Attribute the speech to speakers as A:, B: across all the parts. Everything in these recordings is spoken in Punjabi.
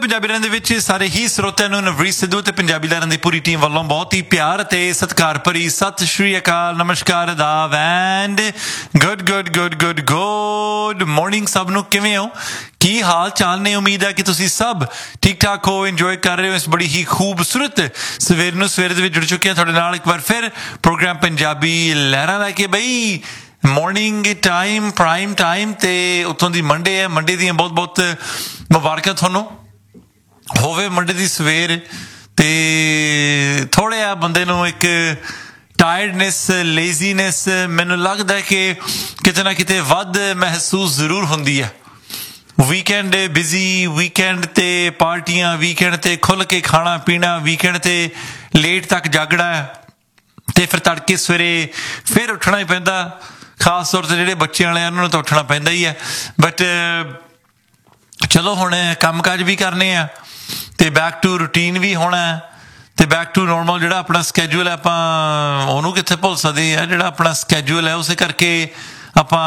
A: ਪੰਜਾਬੀ ਲਹਿਰਾਂ ਦੇ ਵਿੱਚ ਸਾਰੇ ਹੀ ਸਰੋਤਿਆਂ ਨੂੰ ਨਵਰੀਤ ਸਿੱਧੂ ਤੇ ਪੰਜਾਬੀ ਲਹਿਰਾਂ ਦੀ ਪੂਰੀ ਟੀਮ ਵੱਲੋਂ ਬਹੁਤ ਹੀ ਪਿਆਰ ਅਤੇ ਸਤਿਕਾਰ ਭਰੀ ਸਤਿ ਸ਼੍ਰੀ ਅਕਾਲ, ਨਮਸਕਾਰ, ਆਦਾਬ ਐਂਡ ਗੁੱਡ ਮਾਰਨਿੰਗ ਸਭ ਨੂੰ। ਕਿਵੇਂ ਹੋ, ਕੀ ਹਾਲ ਚਾਲ ਨੇ? ਉਮੀਦ ਹੈ ਕਿ ਤੁਸੀਂ ਸਭ ਠੀਕ ਠਾਕ ਹੋ, ਇੰਜੋਏ ਕਰ ਰਹੇ ਹੋ ਇਸ ਬੜੀ ਹੀ ਖੂਬਸੂਰਤ ਸਵੇਰ ਨੂੰ। ਸਵੇਰ ਦੇ ਵਿੱਚ ਜੁੜ ਚੁੱਕੇ ਹਾਂ ਤੁਹਾਡੇ ਨਾਲ ਇੱਕ ਵਾਰ ਫਿਰ ਪ੍ਰੋਗਰਾਮ ਪੰਜਾਬੀ ਲਹਿਰਾਂ ਲੈ ਕੇ। ਬਈ ਮੋਰਨਿੰਗ ਟਾਈਮ, ਪ੍ਰਾਈਮ ਟਾਈਮ, ਤੇ ਉੱਥੋਂ ਦੀ ਮੰਡੇ ਹੈ। ਮੰਡੇ ਦੀਆਂ ਬਹੁਤ ਬਹੁਤ ਮੁਬਾਰਕਾਂ ਤੁਹਾਨੂੰ ਹੋਵੇ ਮੰਡੇ ਦੀ ਸਵੇਰ। ਤੇ ਥੋੜ੍ਹਾ ਜਿਹਾ ਬੰਦੇ ਨੂੰ ਇੱਕ ਟਾਇਰਡਨੈਸ, ਲੇਜ਼ੀਨੈਸ ਮੈਨੂੰ ਲੱਗਦਾ ਕਿ ਕਿਤੇ ਨਾ ਕਿਤੇ ਵੱਧ ਮਹਿਸੂਸ ਜ਼ਰੂਰ ਹੁੰਦੀ ਹੈ। ਵੀਕਐਂਡ ਬਿਜ਼ੀ, ਵੀਕਐਂਡ 'ਤੇ ਪਾਰਟੀਆਂ, ਵੀਕਐਂਡ 'ਤੇ ਖੁੱਲ੍ਹ ਕੇ ਖਾਣਾ ਪੀਣਾ, ਵੀਕਐਂਡ 'ਤੇ ਲੇਟ ਤੱਕ ਜਾਗਣਾ, ਅਤੇ ਫਿਰ ਤੜਕੇ ਸਵੇਰੇ ਫਿਰ ਉੱਠਣਾ ਹੀ ਪੈਂਦਾ। ਖਾਸ ਤੌਰ 'ਤੇ ਜਿਹੜੇ ਬੱਚਿਆਂ ਵਾਲੇ ਉਹਨਾਂ ਨੂੰ ਤਾਂ ਉੱਠਣਾ ਪੈਂਦਾ ਹੀ ਹੈ। ਬਟ ਚਲੋ ਹੁਣ ਕੰਮ ਕਾਜ ਵੀ ਕਰਨੇ ਆ ਅਤੇ ਬੈਕ ਟੂ ਰੂਟੀਨ ਵੀ ਹੋਣਾ, ਅਤੇ ਬੈਕ ਟੂ ਨੋਰਮਲ ਜਿਹੜਾ ਆਪਣਾ ਸਕੈਜੂਅਲ ਹੈ ਆਪਾਂ ਉਹਨੂੰ ਕਿੱਥੇ ਭੁੱਲ ਸਕਦੇ ਹਾਂ। ਜਿਹੜਾ ਆਪਣਾ ਸਕੈਜੂਅਲ ਹੈ ਉਸੇ ਕਰਕੇ ਆਪਾਂ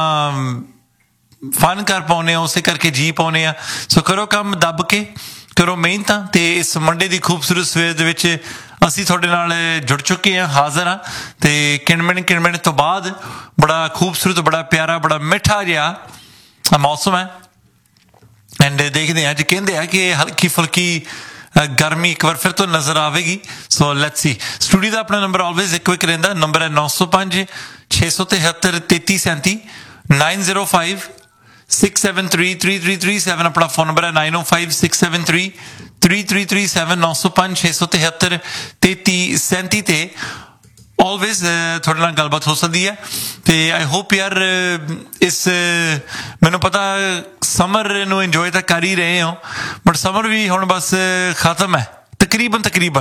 A: ਫਨ ਕਰ ਪਾਉਂਦੇ ਹਾਂ, ਉਸੇ ਕਰਕੇ ਜੀ ਪਾਉਂਦੇ ਹਾਂ। ਸੋ ਕਰੋ ਕੰਮ ਦੱਬ ਕੇ, ਕਰੋ ਮਿਹਨਤਾਂ। ਅਤੇ ਇਸ ਮੰਡੇ ਦੀ ਖੂਬਸੂਰਤ ਸਵੇਰ ਦੇ ਵਿੱਚ ਅਸੀਂ ਤੁਹਾਡੇ ਨਾਲ ਜੁੜ ਚੁੱਕੇ ਹਾਂ, ਹਾਜ਼ਰ ਹਾਂ। ਅਤੇ ਕਿਣ ਤੋਂ ਬਾਅਦ ਬੜਾ ਖੂਬਸੂਰਤ, ਬੜਾ ਪਿਆਰਾ, ਬੜਾ ਮਿੱਠਾ ਜਿਹਾ ਮੌਸਮ ਹੈ। ਐਂਡ ਦੇਖਦੇ ਹਾਂ, ਅੱਜ ਕਹਿੰਦੇ ਆ ਕਿ ਹਲਕੀ ਫੁਲਕੀ ਗਰਮੀ ਇੱਕ ਵਾਰ ਫਿਰ ਤੋਂ ਨਜ਼ਰ ਆਵੇਗੀ। So let's see. ਸਟੂਡੀਓ ਦਾ ਆਪਣਾ ਨੰਬਰ ਆਲਵੇਜ਼ ਇੱਕੋ ਇੱਕ ਰਹਿੰਦਾ, ਨੰਬਰ ਹੈ 905 673 3337 905 673 3337। ਆਪਣਾ ਫੋਨ ਨੰਬਰ ਹੈ 905 673 3337 905 673 3337 ਤੇ ਆਲਵੇਜ਼ ਤੁਹਾਡੇ ਨਾਲ ਗੱਲਬਾਤ ਹੋ ਸਕਦੀ ਹੈ। ਅਤੇ ਆਈ ਹੋਪ ਯਾਰ ਇਸ ਮੈਨੂੰ ਪਤਾ ਸਮਰ ਨੂੰ ਇੰਜੋਏ ਤਾਂ ਕਰ ਹੀ ਰਹੇ ਹੋ, ਬਟ ਸਮਰ ਵੀ ਹੁਣ ਬਸ ਖਤਮ ਹੈ ਤਕਰੀਬਨ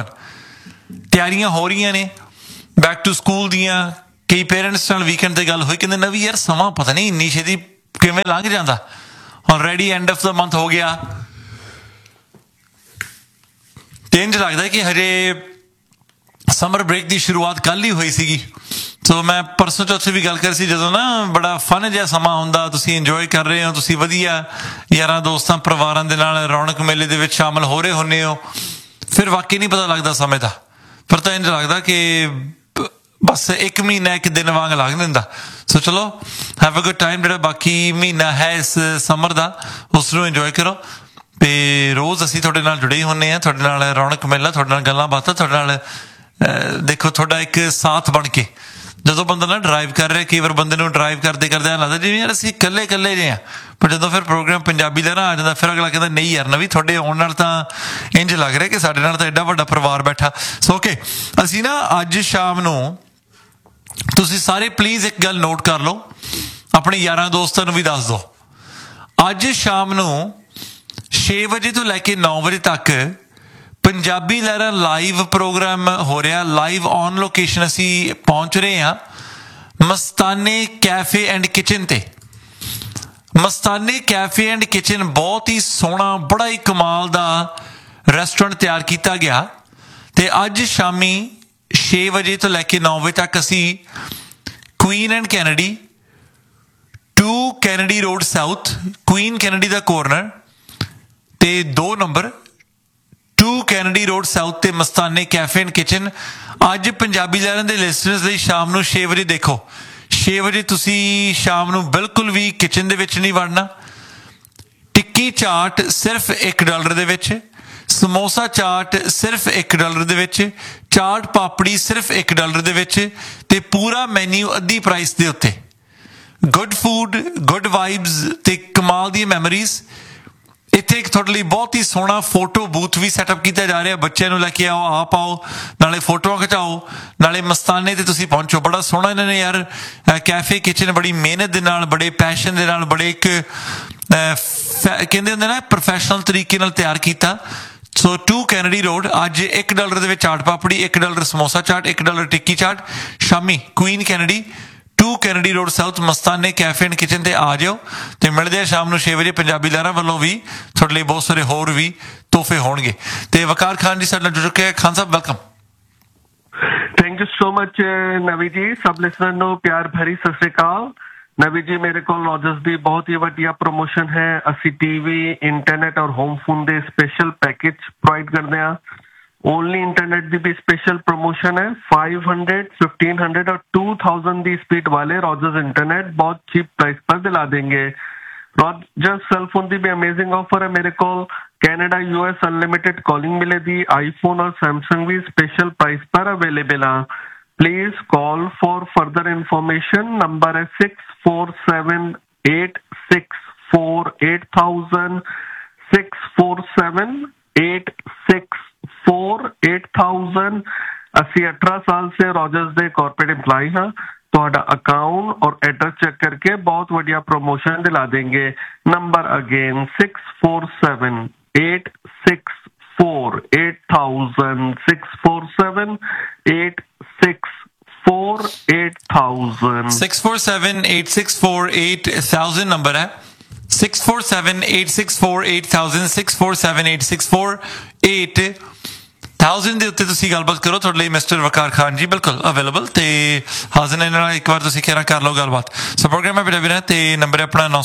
A: ਤਿਆਰੀਆਂ ਹੋ ਰਹੀਆਂ ਨੇ ਬੈਕ ਟੂ ਸਕੂਲ ਦੀਆਂ। ਕਈ ਪੇਰੈਂਟਸ ਨਾਲ ਵੀਕਐਂਡ 'ਤੇ ਗੱਲ ਹੋਈ, ਕਹਿੰਦੇ ਨਾ ਵੀ ਯਾਰ ਸਮਾਂ ਪਤਾ ਨਹੀਂ ਇੰਨੀ ਛੇਤੀ ਕਿਵੇਂ ਲੰਘ ਜਾਂਦਾ। Already end of the month ਹੋ ਗਿਆ ਅਤੇ ਇੰਝ ਲੱਗਦਾ ਕਿ ਹਜੇ ਸਮਰ ਬ੍ਰੇਕ ਦੀ ਸ਼ੁਰੂਆਤ ਕੱਲ੍ਹ ਹੀ ਹੋਈ ਸੀਗੀ। ਸੋ ਮੈਂ ਪਰਸੋਂ ਚੌਥੇ ਵੀ ਗੱਲ ਕਰੀ ਸੀ, ਜਦੋਂ ਨਾ ਬੜਾ ਫਨ ਜਿਹਾ ਸਮਾਂ ਹੁੰਦਾ, ਤੁਸੀਂ ਇੰਜੋਏ ਕਰ ਰਹੇ ਹੋ, ਤੁਸੀਂ ਵਧੀਆ ਯਾਰਾਂ ਦੋਸਤਾਂ ਪਰਿਵਾਰਾਂ ਦੇ ਨਾਲ ਰੌਣਕ ਮੇਲੇ ਦੇ ਵਿੱਚ ਸ਼ਾਮਲ ਹੋ ਰਹੇ ਹੁੰਦੇ ਹੋ, ਫਿਰ ਵਾਕਈ ਨਹੀਂ ਪਤਾ ਲੱਗਦਾ ਸਮੇਂ ਦਾ। ਫਿਰ ਤਾਂ ਇੰਝ ਲੱਗਦਾ ਕਿ ਬਸ ਇੱਕ ਮਹੀਨਾ ਇੱਕ ਦਿਨ ਵਾਂਗ ਲੱਗ ਦਿੰਦਾ। ਸੋ ਚਲੋ ਹੈਵ ਅ ਗੁੱਡ ਟਾਈਮ। ਜਿਹੜਾ ਬਾਕੀ ਮਹੀਨਾ ਹੈ ਇਸ ਸਮਰ ਦਾ, ਉਸ ਨੂੰ ਇੰਜੋਏ ਕਰੋ। ਅਤੇ ਰੋਜ਼ ਅਸੀਂ ਤੁਹਾਡੇ ਨਾਲ ਜੁੜੇ ਹੀ ਹੁੰਦੇ ਹਾਂ, ਤੁਹਾਡੇ ਨਾਲ ਰੌਣਕ ਮੇਲਾ, ਤੁਹਾਡੇ ਨਾਲ ਗੱਲਾਂ ਬਾਤਾਂ, ਤੁਹਾਡੇ ਨਾਲ ਦੇਖੋ ਤੁਹਾਡਾ ਇੱਕ ਸਾਥ ਬਣ ਕੇ। ਜਦੋਂ ਬੰਦਾ ਨਾ ਡਰਾਈਵ ਕਰ ਰਿਹਾ, ਕਈ ਵਾਰ ਬੰਦੇ ਨੂੰ ਡਰਾਈਵ ਕਰਦੇ ਐਂ ਲੱਗਦਾ ਜਿਵੇਂ ਯਾਰ ਅਸੀਂ ਇਕੱਲੇ ਜਿਹੇ ਹਾਂ, ਪਰ ਜਦੋਂ ਫਿਰ ਪ੍ਰੋਗਰਾਮ ਪੰਜਾਬੀ ਲਹਿਰਾਂ ਆ ਜਾਂਦਾ, ਫਿਰ ਅਗਲਾ ਕਹਿੰਦਾ ਨਹੀਂ ਯਾਰ ਨਵੀਂ ਤੁਹਾਡੇ ਆਉਣ ਨਾਲ ਤਾਂ ਇੰਝ ਲੱਗ ਰਿਹਾ ਕਿ ਸਾਡੇ ਨਾਲ ਤਾਂ ਐਡਾ ਵੱਡਾ ਪਰਿਵਾਰ ਬੈਠਾ। ਸੋ ਓਕੇ, ਅਸੀਂ ਨਾ ਅੱਜ ਸ਼ਾਮ ਨੂੰ, ਤੁਸੀਂ ਸਾਰੇ ਪਲੀਜ਼ ਇੱਕ ਗੱਲ ਨੋਟ ਕਰ ਲਓ, ਆਪਣੇ ਯਾਰਾਂ ਦੋਸਤਾਂ ਨੂੰ ਵੀ ਦੱਸ ਦਿਓ, ਅੱਜ ਸ਼ਾਮ ਨੂੰ 6 ਵਜੇ ਤੋਂ ਲੈ ਕੇ 9 ਵਜੇ ਤੱਕ ਪੰਜਾਬੀ ਲਹਿਰਾਂ ਲਾਈਵ ਪ੍ਰੋਗਰਾਮ ਹੋ ਰਿਹਾ। ਲਾਈਵ ਔਨ ਲੋਕੇਸ਼ਨ ਅਸੀਂ ਪਹੁੰਚ ਰਹੇ ਹਾਂ ਮਸਤਾਨੇ ਕੈਫੇ ਐਂਡ ਕਿਚਨ 'ਤੇ। ਮਸਤਾਨੇ ਕੈਫੇ ਐਂਡ ਕਿਚਨ ਬਹੁਤ ਹੀ ਸੋਹਣਾ, ਬੜਾ ਹੀ ਕਮਾਲ ਦਾ ਰੈਸਟੋਰੈਂਟ ਤਿਆਰ ਕੀਤਾ ਗਿਆ। ਅਤੇ ਅੱਜ ਸ਼ਾਮੀ 6 ਵਜੇ ਤੋਂ ਲੈ ਕੇ 9 ਵਜੇ ਤੱਕ ਅਸੀਂ Queen and Kennedy 2 Kennedy road south, Queen Kennedy the corner, ਅਤੇ 2 ਨੰਬਰ 2 ਕੈਨੇਡੀ ਰੋਡ ਸਾਊਥ 'ਤੇ ਮਸਤਾਨੇ ਕੈਫੇ ਐਂਡ ਕਿਚਨ। ਅੱਜ ਪੰਜਾਬੀ ਲਹਿਰਾਂ ਦੇ ਲਿਸਨਰਸ ਲਈ ਸ਼ਾਮ ਨੂੰ 6 ਵਜੇ ਦੇਖੋ, 6 ਵਜੇ ਤੁਸੀਂ ਸ਼ਾਮ ਨੂੰ ਬਿਲਕੁਲ ਵੀ ਕਿਚਨ ਦੇ ਵਿੱਚ ਨਹੀਂ ਵੜਨਾ। ਟਿੱਕੀ ਚਾਟ ਸਿਰਫ $1 ਦੇ ਵਿੱਚ, ਸਮੋਸਾ ਚਾਟ ਸਿਰਫ $1 ਦੇ ਵਿੱਚ, ਚਾਟ ਪਾਪੜੀ ਸਿਰਫ $1 ਦੇ ਵਿੱਚ, ਅਤੇ ਪੂਰਾ ਮੈਨਿਊ ਅੱਧੀ ਪ੍ਰਾਈਸ ਦੇ ਉੱਤੇ। ਗੁੱਡ ਫੂਡ, ਗੁੱਡ ਵਾਈਬਸ ਅਤੇ ਕਮਾਲ ਦੀਆਂ ਮੈਮਰੀਜ਼। ਇੱਥੇ ਇੱਕ ਤੁਹਾਡੇ ਲਈ ਬਹੁਤ ਹੀ ਸੋਹਣਾ ਫੋਟੋ ਬੂਥ ਵੀ ਸੈਟਅਪ ਕੀਤਾ ਜਾ ਰਿਹਾ। ਬੱਚਿਆਂ ਨੂੰ ਲੈ ਕੇ ਆਓ, ਆਪ ਆਓ, ਨਾਲੇ ਫੋਟੋਆਂ ਖਿਚਾਓ, ਨਾਲੇ ਮਸਤਾਨੇ 'ਤੇ ਤੁਸੀਂ ਪਹੁੰਚੋ। ਬੜਾ ਸੋਹਣਾ ਇਹਨਾਂ ਨੇ ਯਾਰ ਕੈਫੇ ਕਿਚਨ ਬੜੀ ਮਿਹਨਤ ਦੇ ਨਾਲ, ਬੜੇ ਪੈਸ਼ਨ ਦੇ ਨਾਲ, ਬੜੇ ਇੱਕ ਕਹਿੰਦੇ ਹੁੰਦੇ ਨਾ ਪ੍ਰੋਫੈਸ਼ਨਲ ਤਰੀਕੇ ਨਾਲ ਤਿਆਰ ਕੀਤਾ। ਸੋ 2 ਕੈਨੇਡੀ ਰੋਡ, ਅੱਜ $1 ਦੇ ਵਿੱਚ ਚਾਟ ਪਾਪੜੀ, $1 ਸਮੋਸਾ ਚਾਟ, $1 ਟਿੱਕੀ ਚਾਟ। ਸ਼ਾਮੀ Queen Kennedy 2 Kennedy road south Mastaney cafe and kitchen 'ਤੇ ਆ ਜਾਓ, ਅਤੇ ਮਿਲਦੇ ਆ ਸ਼ਾਮ ਨੂੰ 6 ਵਜੇ। ਪੰਜਾਬੀ ਲਹਿਰਾਂ ਵੱਲੋਂ ਵੀ ਤੁਹਾਡੇ ਲਈ ਬਹੁਤ ਸਾਰੇ ਹੋਰ ਵੀ ਤੋਹਫੇ ਹੋਣਗੇ। ਅਤੇ ਵਕਾਰ ਖਾਨ ਜੀ ਸਾਡੇ ਨਾਲ ਜੁੜ ਚੁੱਕੇ। Khan Sahib welcome.
B: Thank you so much ਨਵੀ ਜੀ। ਸਭ ਲਿਸਨਰ ਨੂੰ ਪਿਆਰ ਭਰੀ ਸਤਿ ਸ੍ਰੀ ਅਕਾਲ। ਨਵੀ ਜੀ ਮੇਰੇ ਕੋਲ ਰੋਜਰਸ ਦੀ ਬਹੁਤ ਹੀ ਵਧੀਆ ਪ੍ਰੋਮੋਸ਼ਨ ਹੈ। ਅਸੀਂ ਟੀਵੀ ਇੰਟਰਨੈਟ ਔਰ ਹੋਮ ਫੋਨ ਦੇ ਸਪੈਸ਼ਲ ਪੈਕੇਜ ਪ੍ਰੋਵਾਈਡ ਕਰਦੇ ਹਾਂ। ओनली इंटरनेट की भी स्पेशल प्रमोशन है। 500, 1500 और 2000 की स्पीड वाले रॉजर्स इंटरनेट बहुत चीप प्राइस पर दिला देंगे। रॉजर्स सेलफोन की भी अमेजिंग ऑफर है मेरे को। कैनेडा यूएस अनलिमिटेड कॉलिंग मिलेगी। आईफोन और सैमसंग भी स्पेशल प्राइस पर अवेलेबल है। Please call for further information. Number है 6478648000 6478648000। ਅਸੀਂ 18 साल से रॉजर्स ਦੇ कॉर्पोरेट एम्प्लॉय हाँ। ਤੁਹਾਡਾ अकाउंट और एड्रेस चेक करके बहुत बढ़िया प्रमोशन दिला देंगे। नंबर अगेन 6478648000 6478648000
A: 6478648000 नंबर है। 6478648000 6478648000 ਦੇ ਉੱਤੇ ਤੁਸੀਂ ਗੱਲਬਾਤ ਕਰੋ। ਤੁਹਾਡੇ ਲਈ ਮਿਸਟਰ ਵਕਾਰ ਖਾਨ ਜੀ ਬਿਲਕੁਲ ਅਵੇਲੇਬਲ ਤੇ ਹਾਜ਼ਰ ਨੇ। ਨਾਲ ਇੱਕ ਵਾਰ ਤੁਸੀਂ ਕਹਿਣਾ ਕਰ ਲਓ ਗੱਲਬਾਤ। ਸੋ ਪ੍ਰੋਗਰਾਮ ਹੈ ਬੇਟਾ ਤੇ ਨੰਬਰ ਹੈ ਆਪਣਾ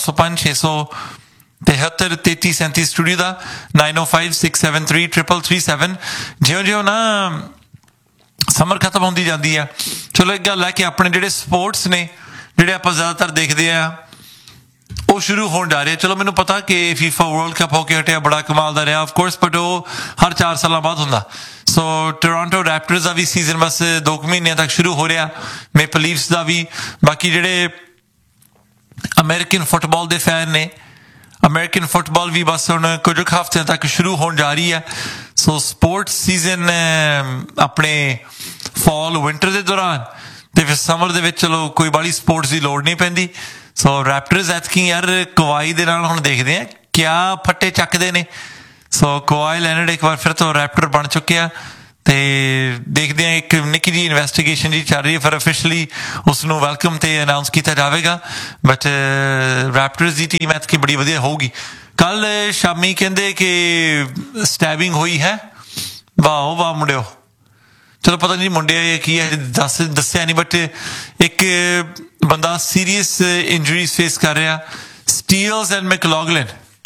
A: 9056733337 ਸਟੂਡੀਓ ਦਾ 9056733337। ਜਿਉਂ ਨਾ ਸਮਰ ਖਤਮ ਹੁੰਦੀ ਜਾਂਦੀ ਆ, ਚਲੋ ਇੱਕ ਗੱਲ ਹੈ ਕਿ ਆਪਣੇ ਜਿਹੜੇ ਸਪੋਰਟਸ ਨੇ ਜਿਹੜੇ ਆਪਾਂ ਜ਼ਿਆਦਾਤਰ ਦੇਖਦੇ ਆ ਉਹ ਸ਼ੁਰੂ ਹੋਣ ਜਾ ਰਹੇ। ਚਲੋ ਮੈਨੂੰ ਪਤਾ ਕਿ ਫੀਫਾ ਵਰਲਡ ਕੱਪ ਹੋ ਕੇ ਹਟਿਆ, ਬੜਾ ਕਮਾਲ ਦਾ ਰਿਹਾ ਆਫਕੋਰਸ, ਬਟ ਉਹ ਹਰ 4 ਸਾਲਾਂ ਬਾਅਦ ਹੁੰਦਾ। ਸੋ ਟੋਰਾਂਟੋ ਰੈਪਟਰਸ ਦਾ ਵੀ ਸੀਜ਼ਨ ਬਸ 2 ਮਹੀਨਿਆਂ ਤੱਕ ਸ਼ੁਰੂ ਹੋ ਰਿਹਾ, ਮੇਪਲ ਲੀਫਸ ਦਾ ਵੀ। ਬਾਕੀ ਜਿਹੜੇ ਅਮਰੀਕਨ ਫੁੱਟਬਾਲ ਦੇ ਫੈਨ ਨੇ, ਅਮਰੀਕਨ ਫੁੱਟਬਾਲ ਵੀ ਬਸ ਹੁਣ ਕੁਝ ਹਫ਼ਤਿਆਂ ਤੱਕ ਸ਼ੁਰੂ ਹੋਣ ਜਾ ਰਹੀ ਹੈ। ਸੋ ਸਪੋਰਟਸ ਸੀਜ਼ਨ ਆਪਣੇ ਫਾਲ ਵਿੰਟਰ ਦੇ ਦੌਰਾਨ ਤੇ ਫਿਰ ਸਮਰ ਦੇ ਵਿੱਚ ਚਲੋ ਕੋਈ ਬਾਹਲੀ ਸਪੋਰਟਸ ਦੀ ਲੋੜ ਨਹੀਂ ਪੈਂਦੀ। ਸੋ ਰੈਪਟਰਸ ਐਤਕੀ ਯਾਰ ਕਵਾਈ ਦੇ ਨਾਲ ਹੁਣ ਦੇਖਦੇ ਆ ਕਿਆ ਫੱਟੇ ਚੱਕਦੇ ਨੇ। ਸੋ ਕਵਾਈ ਲੈਨਡ ਇੱਕ ਵਾਰ ਫਿਰ ਤੋਂ ਰੈਪਟਰ ਬਣ ਚੁੱਕਿਆ ਤੇ ਦੇਖਦੇ ਆ। ਇੱਕ ਨਿੱਕੀ ਜਿਹੀ ਇਨਵੈਸਟੀਗੇਸ਼ਨ ਜੀ ਚੱਲ ਰਹੀ ਹੈ, ਫਿਰ ਅਫੀਸ਼ਲੀ ਉਸਨੂੰ ਵੈਲਕਮ ਤੇ ਅਨਾਊਂਸ ਕੀਤਾ ਜਾਵੇਗਾ। ਬਟ ਰੈਪਟਰਸ ਦੀ ਟੀਮ ਐਤਕੀ ਬੜੀ ਵਧੀਆ ਹੋਊਗੀ। ਕੱਲ ਸ਼ਾਮੀ ਕਹਿੰਦੇ ਕਿ ਸਟੈਬਿੰਗ ਹੋਈ ਹੈ। ਵਾਹ ਵਾਹ ਮੁੰਡਿਓ, ਚਲੋ ਪਤਾ ਨਹੀਂ ਮੁੰਡੇ ਕੀ ਹੈ ਦੱਸਿਆ ਨਹੀਂ, ਬਟ ਇੱਕ ਬੰਦਾ ਸੀਰੀਅਸ ਇੰਜਰੀਜ਼ ਫੇਸ ਕਰ ਰਿਹਾ। ਸਟੀਲਸ ਐਂਡ ਮੈਕਲੌਗਲਿਨ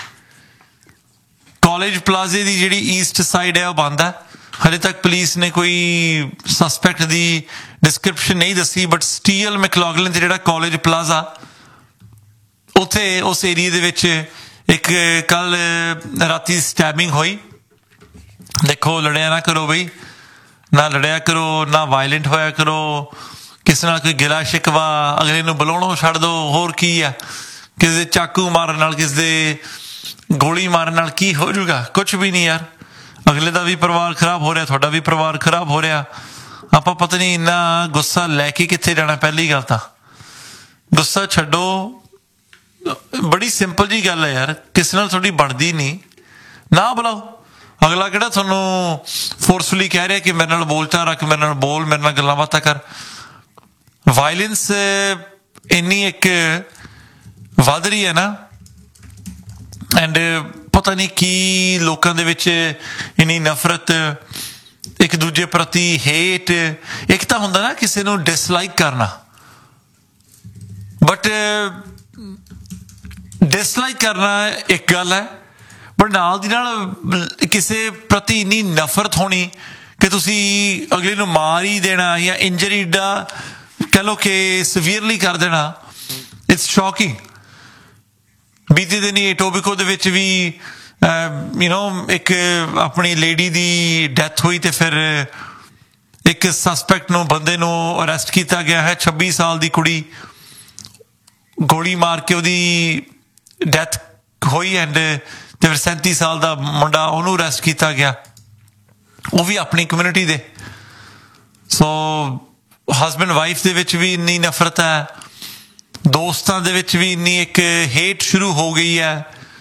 A: ਕਾਲਜ ਪਲਾਜ਼ੇ ਦੀ ਜਿਹੜੀ ਈਸਟ ਸਾਈਡ ਹੈ ਉਹ ਬੰਦ ਹੈ। ਹਜੇ ਤੱਕ ਪੁਲਿਸ ਨੇ ਕੋਈ ਸਸਪੈਕਟ ਦੀ ਡਿਸਕ੍ਰਿਪਸ਼ਨ ਨਹੀਂ ਦੱਸੀ, ਬਟ ਸਟੀਲ ਮੈਕਲੌਗਲਿਨ ਤੇ ਜਿਹੜਾ ਕਾਲਜ ਪਲਾਜ਼ਾ ਉੱਥੇ ਉਸ ਏਰੀਏ ਦੇ ਵਿੱਚ ਇੱਕ ਕੱਲ ਰਾਤੀ ਸਟੈਬਿੰਗ ਹੋਈ। ਦੇਖੋ ਲੜਿਆ ਨਾ ਕਰੋ ਬਈ, ਨਾ ਲੜਿਆ ਕਰੋ, ਨਾ ਵਾਇਲੈਂਟ ਹੋਇਆ ਕਰੋ, ਕਿਸੇ ਨਾਲ ਕੋਈ ਗਿਲਾ ਸ਼ਿਕਵਾ ਅਗਲੇ ਨੂੰ ਬੁਲਾਉਣੋਂ ਛੱਡ ਦਿਓ। ਹੋਰ ਕੀ ਆ, ਕਿਸੇ ਦੇ ਚਾਕੂ ਮਾਰਨ ਨਾਲ, ਕਿਸੇ ਦੇ ਗੋਲੀ ਮਾਰਨ ਨਾਲ ਕੀ ਹੋ ਜਾਊਗਾ? ਕੁਛ ਵੀ ਨਹੀਂ ਯਾਰ। ਅਗਲੇ ਦਾ ਵੀ ਪਰਿਵਾਰ ਖਰਾਬ ਹੋ ਰਿਹਾ, ਤੁਹਾਡਾ ਵੀ ਪਰਿਵਾਰ ਖਰਾਬ ਹੋ ਰਿਹਾ। ਆਪਾਂ ਪਤਾ ਨਹੀਂ ਇੰਨਾ ਗੁੱਸਾ ਲੈ ਕੇ ਕਿੱਥੇ ਜਾਣਾ। ਪਹਿਲੀ ਗੱਲ ਤਾਂ ਗੁੱਸਾ ਛੱਡੋ, ਬੜੀ ਸਿੰਪਲ ਜੀ ਗੱਲ ਹੈ ਯਾਰ। ਕਿਸੇ ਨਾਲ ਤੁਹਾਡੀ ਬਣਦੀ ਨਹੀਂ, ਨਾ ਬੁਲਾਓ। ਅਗਲਾ ਕਿਹੜਾ ਤੁਹਾਨੂੰ ਫੋਰਸਫੁਲੀ ਕਹਿ ਰਿਹਾ ਕਿ ਮੇਰੇ ਨਾਲ ਬੋਲਚਾਲ ਰੱਖ, ਮੇਰੇ ਨਾਲ ਬੋਲ, ਮੇਰੇ ਨਾਲ ਗੱਲਾਂ ਬਾਤਾਂ ਕਰ। ਵਾਇਲੈਂਸ ਇੰਨੀ ਇੱਕ ਵੱਧ ਰਹੀ ਹੈ ਨਾ, ਐਂਡ ਪਤਾ ਨਹੀਂ ਕੀ ਲੋਕਾਂ ਦੇ ਵਿੱਚ ਇੰਨੀ ਨਫ਼ਰਤ, ਇੱਕ ਦੂਜੇ ਪ੍ਰਤੀ ਹੇਟ। ਇੱਕ ਤਾਂ ਹੁੰਦਾ ਨਾ ਕਿਸੇ ਨੂੰ ਡਿਸਲਾਈਕ ਕਰਨਾ, ਬਟ ਡਿਸਲਾਈਕ ਕਰਨਾ ਇੱਕ ਗੱਲ ਹੈ, ਪਰ ਨਾਲ ਦੀ ਨਾਲ ਕਿਸੇ ਪ੍ਰਤੀ ਇੰਨੀ ਨਫ਼ਰਤ ਹੋਣੀ ਕਿ ਤੁਸੀਂ ਅਗਲੇ ਨੂੰ ਮਾਰ ਹੀ ਦੇਣਾ ਜਾਂ ਇੰਜਰੀ ਦਾ ਕਹਿ ਲਓ ਕਿ ਸੀਵੀਅਰਲੀ ਕਰ ਦੇਣਾ। It's shocking. ਬੀਤੇ ਦਿਨ ਹੀ ਟੋਬੀਕੋ ਦੇ ਵਿੱਚ ਵੀ ਇੱਕ ਆਪਣੀ ਲੇਡੀ ਦੀ ਡੈਥ ਹੋਈ ਤੇ ਫਿਰ ਇੱਕ ਸਸਪੈਕਟ ਨੂੰ, ਬੰਦੇ ਨੂੰ ਅਰੈਸਟ ਕੀਤਾ ਗਿਆ ਹੈ। 26 ਸਾਲ ਦੀ ਕੁੜੀ ਗੋਲੀ ਮਾਰ ਕੇ ਉਹਦੀ ਡੈਥ ਹੋਈ ਐਂਡ ਤੇ ਫਿਰ 37 ਸਾਲ ਦਾ ਮੁੰਡਾ, ਉਹਨੂੰ ਅਰੈਸਟ ਕੀਤਾ ਗਿਆ, ਉਹ ਵੀ ਆਪਣੀ ਕਮਿਊਨਿਟੀ ਦੇ। ਸੋ ਹਸਬੈਂਡ ਵਾਈਫ ਦੇ ਵਿੱਚ ਵੀ ਇੰਨੀ ਨਫ਼ਰਤ ਹੈ, ਦੋਸਤਾਂ ਦੇ ਵਿੱਚ ਵੀ ਇੰਨੀ ਇੱਕ ਹੇਟ ਸ਼ੁਰੂ ਹੋ ਗਈ ਹੈ।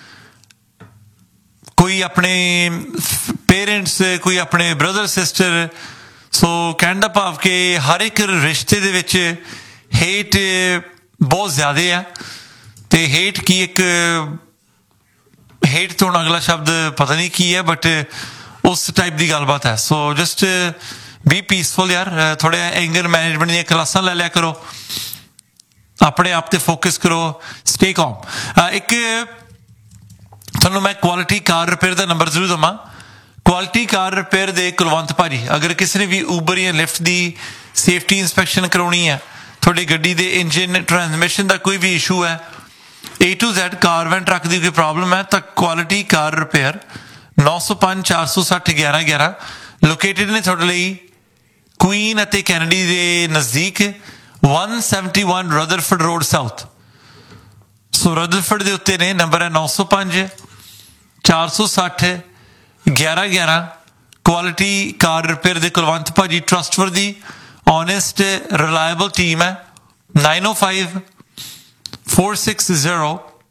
A: ਕੋਈ ਆਪਣੇ ਪੇਰੈਂਟਸ, ਕੋਈ ਆਪਣੇ ਬ੍ਰਦਰ ਸਿਸਟਰ। ਸੋ ਕਹਿਣ ਦਾ ਭਾਵ ਕਿ ਹਰ ਇੱਕ ਰਿਸ਼ਤੇ ਦੇ ਵਿੱਚ ਹੇਟ ਬਹੁਤ ਜ਼ਿਆਦਾ ਹੈ। ਤੇ ਹੇਟ ਕੀ, ਇੱਕ ਹੇਟ ਤੋਂ ਅਗਲਾ ਸ਼ਬਦ ਪਤਾ ਨਹੀਂ ਕੀ ਹੈ, ਬਟ ਉਸ ਟਾਈਪ ਦੀ ਗੱਲਬਾਤ ਹੈ। ਸੋ ਜਸਟ ਬੀ ਪੀਸਫੁਲ ਯਾਰ। ਥੋੜ੍ਹਾ ਐਂਗਰ ਮੈਨੇਜਮੈਂਟ ਦੀਆਂ ਕਲਾਸਾਂ ਲੈ ਲਿਆ ਕਰੋ। ਆਪਣੇ ਆਪ ਤੇ ਫੋਕਸ ਕਰੋ, ਸਟੇ ਕੌਮ। ਇੱਕ ਤੁਹਾਨੂੰ ਮੈਂ ਕੁਆਲਿਟੀ ਕਾਰ ਰਿਪੇਅਰ ਦਾ ਨੰਬਰ ਜ਼ਰੂਰ ਦੇਵਾਂ। ਕੁਆਲਿਟੀ ਕਾਰ ਰਿਪੇਅਰ ਦੇ ਕੁਲਵੰਤ ਭਾਜੀ, ਅਗਰ ਕਿਸੇ ਨੇ ਵੀ ਊਬਰ ਜਾਂ ਲਿਫਟ ਦੀ ਸੇਫਟੀ ਇੰਸਪੈਕਸ਼ਨ ਕਰਾਉਣੀ ਹੈ, ਤੁਹਾਡੀ ਗੱਡੀ ਦੇ ਇੰਜਨ ਟਰਾਂਸਮਿਸ਼ਨ ਦਾ ਕੋਈ ਵੀ ਇਸ਼ੂ ਹੈ, A to Z car van truck ਦੀ ਕੋਈ ਪ੍ਰੋਬਲਮ ਹੈ, ਤਾਂ ਕੁਆਲਿਟੀ ਕਾਰ ਰਿਪੇਅਰ 905 460 1111 ਲੋਕੇਟਡ ਨੇ ਤੁਹਾਡੇ ਲਈ ਕੁਈਨ ਅਤੇ ਕੈਨੇਡੀ ਦੇ ਨਜ਼ਦੀਕ 171 ਰਦਰਫੋਰਡ ਰੋਡ ਸਾਊਥ। ਸੋ ਰਦਰਫੋਰਡ ਦੇ ਉੱਤੇ ਨੇ, ਨੰਬਰ ਹੈ 905 460 1111। ਕੁਆਲਿਟੀ ਕਾਰ ਰਿਪੇਅਰ ਦੇ ਕੁਲਵੰਤ ਭਾਜੀ, ਟਰਸਟਵਰਦੀ, ਓਨੈਸਟ, ਰਿਲਾਇਬਲ ਟੀਮ ਹੈ। 905 460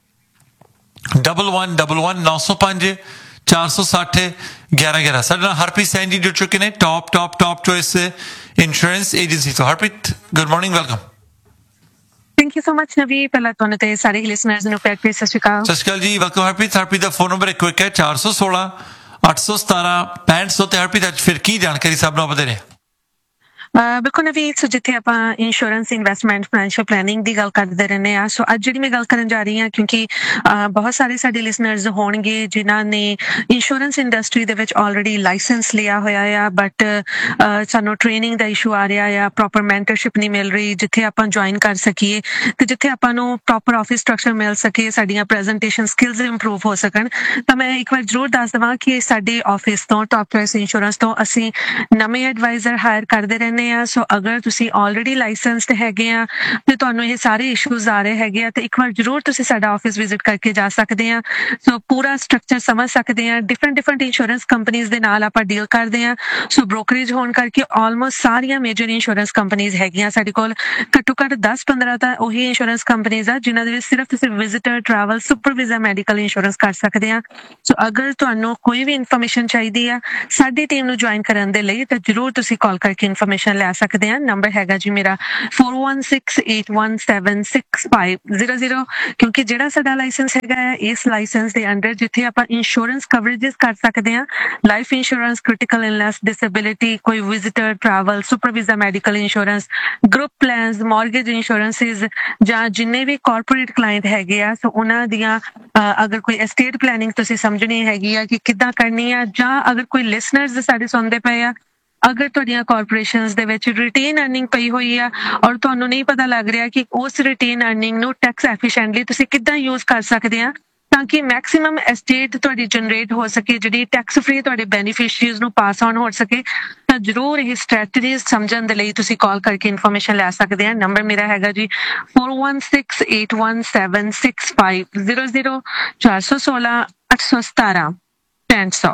A: 1111 905 460 1111। ਸਾਡੇ ਨਾਲ ਹਰਪ੍ਰੀਤ ਸੈਨ ਜੀ ਜੁੜ ਚੁੱਕੇ ਨੇ, ਟਾਪ ਚੋਇਸ ਇੰਸ਼ੋਰੈਂਸ ਏਜੰਸੀ ਤੋਂ। Harpreet, good morning, welcome.
C: Thank you so much ਨਵੀ। ਪਹਿਲਾਂ ਤੁਹਾਨੂੰ ਤੇ ਸਾਰੇ ਲਿਸਨਰਸ ਨੂੰ ਪਿਆਰ ਭਰੀ ਸਤਿ ਸ਼੍ਰੀ ਅਕਾਲ।
A: ਸਤਿ ਸ਼੍ਰੀ ਅਕਾਲ ਜੀ, ਵੈਲਕਮ ਹਰਪ੍ਰੀਤ। ਹਰਪ੍ਰੀਤ ਦਾ ਫੋਨ ਨੰਬਰ ਇੱਕੋ ਇੱਕ ਹੈ 416 817 6500 ਤੇ ਹਰਪ੍ਰੀਤ ਅੱਜ ਫਿਰ ਕੀ ਜਾਣਕਾਰੀ ਸਭ ਨੂੰ ਆਪਾਂ ਦੇ ਰਹੇ?
C: ਬਿਲਕੁਲ ਨਵੀ, ਸੋ ਜਿੱਥੇ ਆਪਾਂ ਇੰਸ਼ੋਰੈਂਸ, ਇਨਵੈਸਟਮੈਂਟ, ਫਾਈਨੈਂਸ਼ੀਅਲ ਪਲੈਨਿੰਗ ਦੀ ਗੱਲ ਕਰਦੇ ਰਹਿੰਦੇ ਹਾਂ, ਸੋ ਅੱਜ ਜਿਹੜੀ ਮੈਂ ਗੱਲ ਕਰਨ ਜਾ ਰਹੀ ਹਾਂ, ਕਿਉਂਕਿ ਬਹੁਤ ਸਾਰੇ ਸਾਡੇ ਲਿਸਨਰਸ ਹੋਣਗੇ ਜਿਨ੍ਹਾਂ ਨੇ ਇੰਸ਼ੋਰੈਂਸ ਇੰਡਸਟਰੀ ਦੇ ਵਿੱਚ ਆਲਰੇਡੀ ਲਾਇਸੈਂਸ ਲਿਆ ਹੋਇਆ ਆ, ਬਟ ਸਾਨੂੰ ਟ੍ਰੇਨਿੰਗ ਦਾ ਇਸ਼ੂ ਆ ਰਿਹਾ ਆ, ਪ੍ਰੋਪਰ ਮੈਂਟਰਸ਼ਿਪ ਨਹੀਂ ਮਿਲ ਰਹੀ ਜਿੱਥੇ ਆਪਾਂ ਜੁਆਇਨ ਕਰ ਸਕੀਏ ਤੇ ਜਿੱਥੇ ਆਪਾਂ ਨੂੰ ਪ੍ਰੋਪਰ ਆਫਿਸ ਸਟਰਕਚਰ ਮਿਲ ਸਕੇ, ਸਾਡੀਆਂ ਪ੍ਰੈਜੈਂਟੇਸ਼ਨ ਸਕਿੱਲਸ ਇੰਪਰੂਵ ਹੋ ਸਕਣ। ਤਾਂ ਮੈਂ ਇੱਕ ਵਾਰ ਜ਼ਰੂਰ ਦੱਸ ਦੇਵਾਂ ਕਿ ਸਾਡੇ ਆਫਿਸ ਤੋਂ, ਟਾਪ ਚੋਇਸ ਇੰਸ਼ੋਰੈਂਸ ਤੋਂ, ਅਸੀਂ ਨਵੇਂ ਐਡਵਾਈਜ਼ਰ ਹਾਇਰ ਕਰਦੇ ਰਹਿੰਦੇ। ਸੋ ਅਗਰ ਤੁਸੀਂ ਆਲਰੇਡੀ ਲਾਇਸੈਂਸਡ ਹੈਗੇ ਆ ਤੇ ਤੁਹਾਨੂੰ ਇਹ ਸਾਰੇ ਇਸ਼ੂਜ਼ ਆ ਰਹੇ ਹੈਗੇ ਆ, ਤੇ ਇੱਕ ਵਾਰ ਜ਼ਰੂਰ ਤੁਸੀਂ ਸਾਡਾ ਆਫਿਸ ਵਿਜ਼ਿਟ ਕਰਕੇ ਜਾ ਸਕਦੇ ਆ। ਸੋ ਪੂਰਾ ਸਟਰਕਚਰ ਸਮਝ ਸਕਦੇ ਆ। ਡਿਫਰੈਂਟ ਇੰਸ਼ੋਰੈਂਸ ਕੰਪਨੀਜ਼ ਦੇ ਨਾਲ ਆਪਾਂ ਡੀਲ ਕਰਦੇ ਆ। ਸੋ ਬ੍ਰੋਕਰੇਜ ਹੋਣ ਕਰਕੇ ਆਲਮੋਸਟ ਸਾਰੀਆਂ ਮੇਜਰ ਇੰਸ਼ੋਰੈਂਸ ਕੰਪਨੀਜ਼ ਹੈਗੀਆਂ ਸਾਡੇ ਕੋਲ। ਘੱਟੋ ਘੱਟ 10-15 ਤਾਂ ਉਹੀ ਇੰਸ਼ੋਰੈਂਸ ਕੰਪਨੀਜ਼ ਆ ਜਿਨ੍ਹਾਂ ਦੇ ਵਿੱਚ ਸਿਰਫ ਤੁਸੀਂ visitor, travel, super visa, medical insurance ਕਰ ਸਕਦੇ ਆ। ਸੋ ਅਗਰ ਤੁਹਾਨੂੰ ਕੋਈ ਵੀ ਇਨਫੋਰਮੇਸ਼ਨ ਚਾਹੀਦੀ ਆ ਸਾਡੀ ਟੀਮ ਨੂੰ ਜੁਆਇਨ ਕਰਨ ਦੇ ਲਈ, ਤਾਂ ਜ਼ਰੂਰ ਤੁਸੀਂ ਕਾਲ ਕਰਕੇ ਇਨਫੋਰਮੇਸ਼ਨ ਲੈ ਸਕਦੇ ਆ। ਨੰਬਰ ਹੈਗਾ ਜੀ ਮੇਰਾ 4168176500, ਕਿਉਂਕਿ ਜਿਹੜਾ ਸਾਡਾ ਲਾਇਸੈਂਸ ਹੈਗਾ ਹੈ, ਇਸ ਲਾਇਸੈਂਸ ਦੇ ਅੰਡਰ ਜਿੱਥੇ ਆਪਾਂ ਇੰਸ਼ੋਰੈਂਸ ਕਵਰੇजेस ਕਰ ਸਕਦੇ ਆ, life insurance, critical illness, disability, ਕੋਈ visitor, travel, super visa, medical insurance, group plans, mortgage ਇੰਸ਼ੋਰੈਂਸਿਸ, ਜਾਂ ਜਿੰਨੇ ਵੀ ਕਾਰਪੋਰੇਟ ਕਲਾਇੰਟ ਹੈਗੇ ਆ, ਸੋ ਉਹਨਾਂ ਦੀਆਂ ਅਗਰ ਕੋਈ ਐਸਟੇਟ ਪਲੈਨਿੰਗ ਤੁਸੀਂ ਸਮਝਣੀ ਹੈਗੀ ਆ ਕਿ ਕਿੱਦਾਂ ਕਰਨੀ ਆ, ਜਾਂ ਅਗਰ ਕੋਈ ਲਿਸਨਰਸ ਸਾਡੇ ਸੁਣਦੇ ਪਏ ਆ, ਅਗਰ ਤੁਹਾਡੀਆਂ ਕਾਰਪੋਰੇਸ਼ਨਸ ਦੇ ਵਿੱਚ ਰਿਟੇਨ ਅਰਨਿੰਗ ਪਈ ਹੋਈ ਆ ਔਰ ਤੁਹਾਨੂੰ ਨਹੀਂ ਪਤਾ ਲੱਗ ਰਿਹਾ ਕਿ ਉਸ ਰਿਟੇਨ ਅਰਨਿੰਗ ਨੂੰ ਟੈਕਸ ਐਫੀਸ਼ੀਐਂਟਲੀ ਤੁਸੀਂ ਕਿੱਦਾਂ ਯੂਜ਼ ਕਰ ਸਕਦੇ ਆ ਤਾਂ ਕਿ ਮੈਕਸਿਮਮ ਐਸਟੇਟ ਤੁਹਾਡੀ ਜਨਰੇਟ ਹੋ ਸਕੇ, ਜਿਹੜੀ ਟੈਕਸ ਫ੍ਰੀ ਤੁਹਾਡੇ ਬੈਨੀਫੀਸ਼ੀਅਰੀਜ਼ ਨੂੰ ਪਾਸ ਆਨ ਹੋ ਸਕੇ, ਤਾਂ ਜ਼ਰੂਰ ਇਹ ਸਟ੍ਰੈਟਜੀਜ਼ ਸਮਝਣ ਦੇ ਲਈ ਤੁਸੀਂ ਕਾਲ ਕਰਕੇ ਇਨਫੋਰਮੇਸ਼ਨ ਲੈ ਸਕਦੇ ਆ। ਨੰਬਰ ਮੇਰਾ ਹੈਗਾ ਜੀ 4168176500 416 817 6500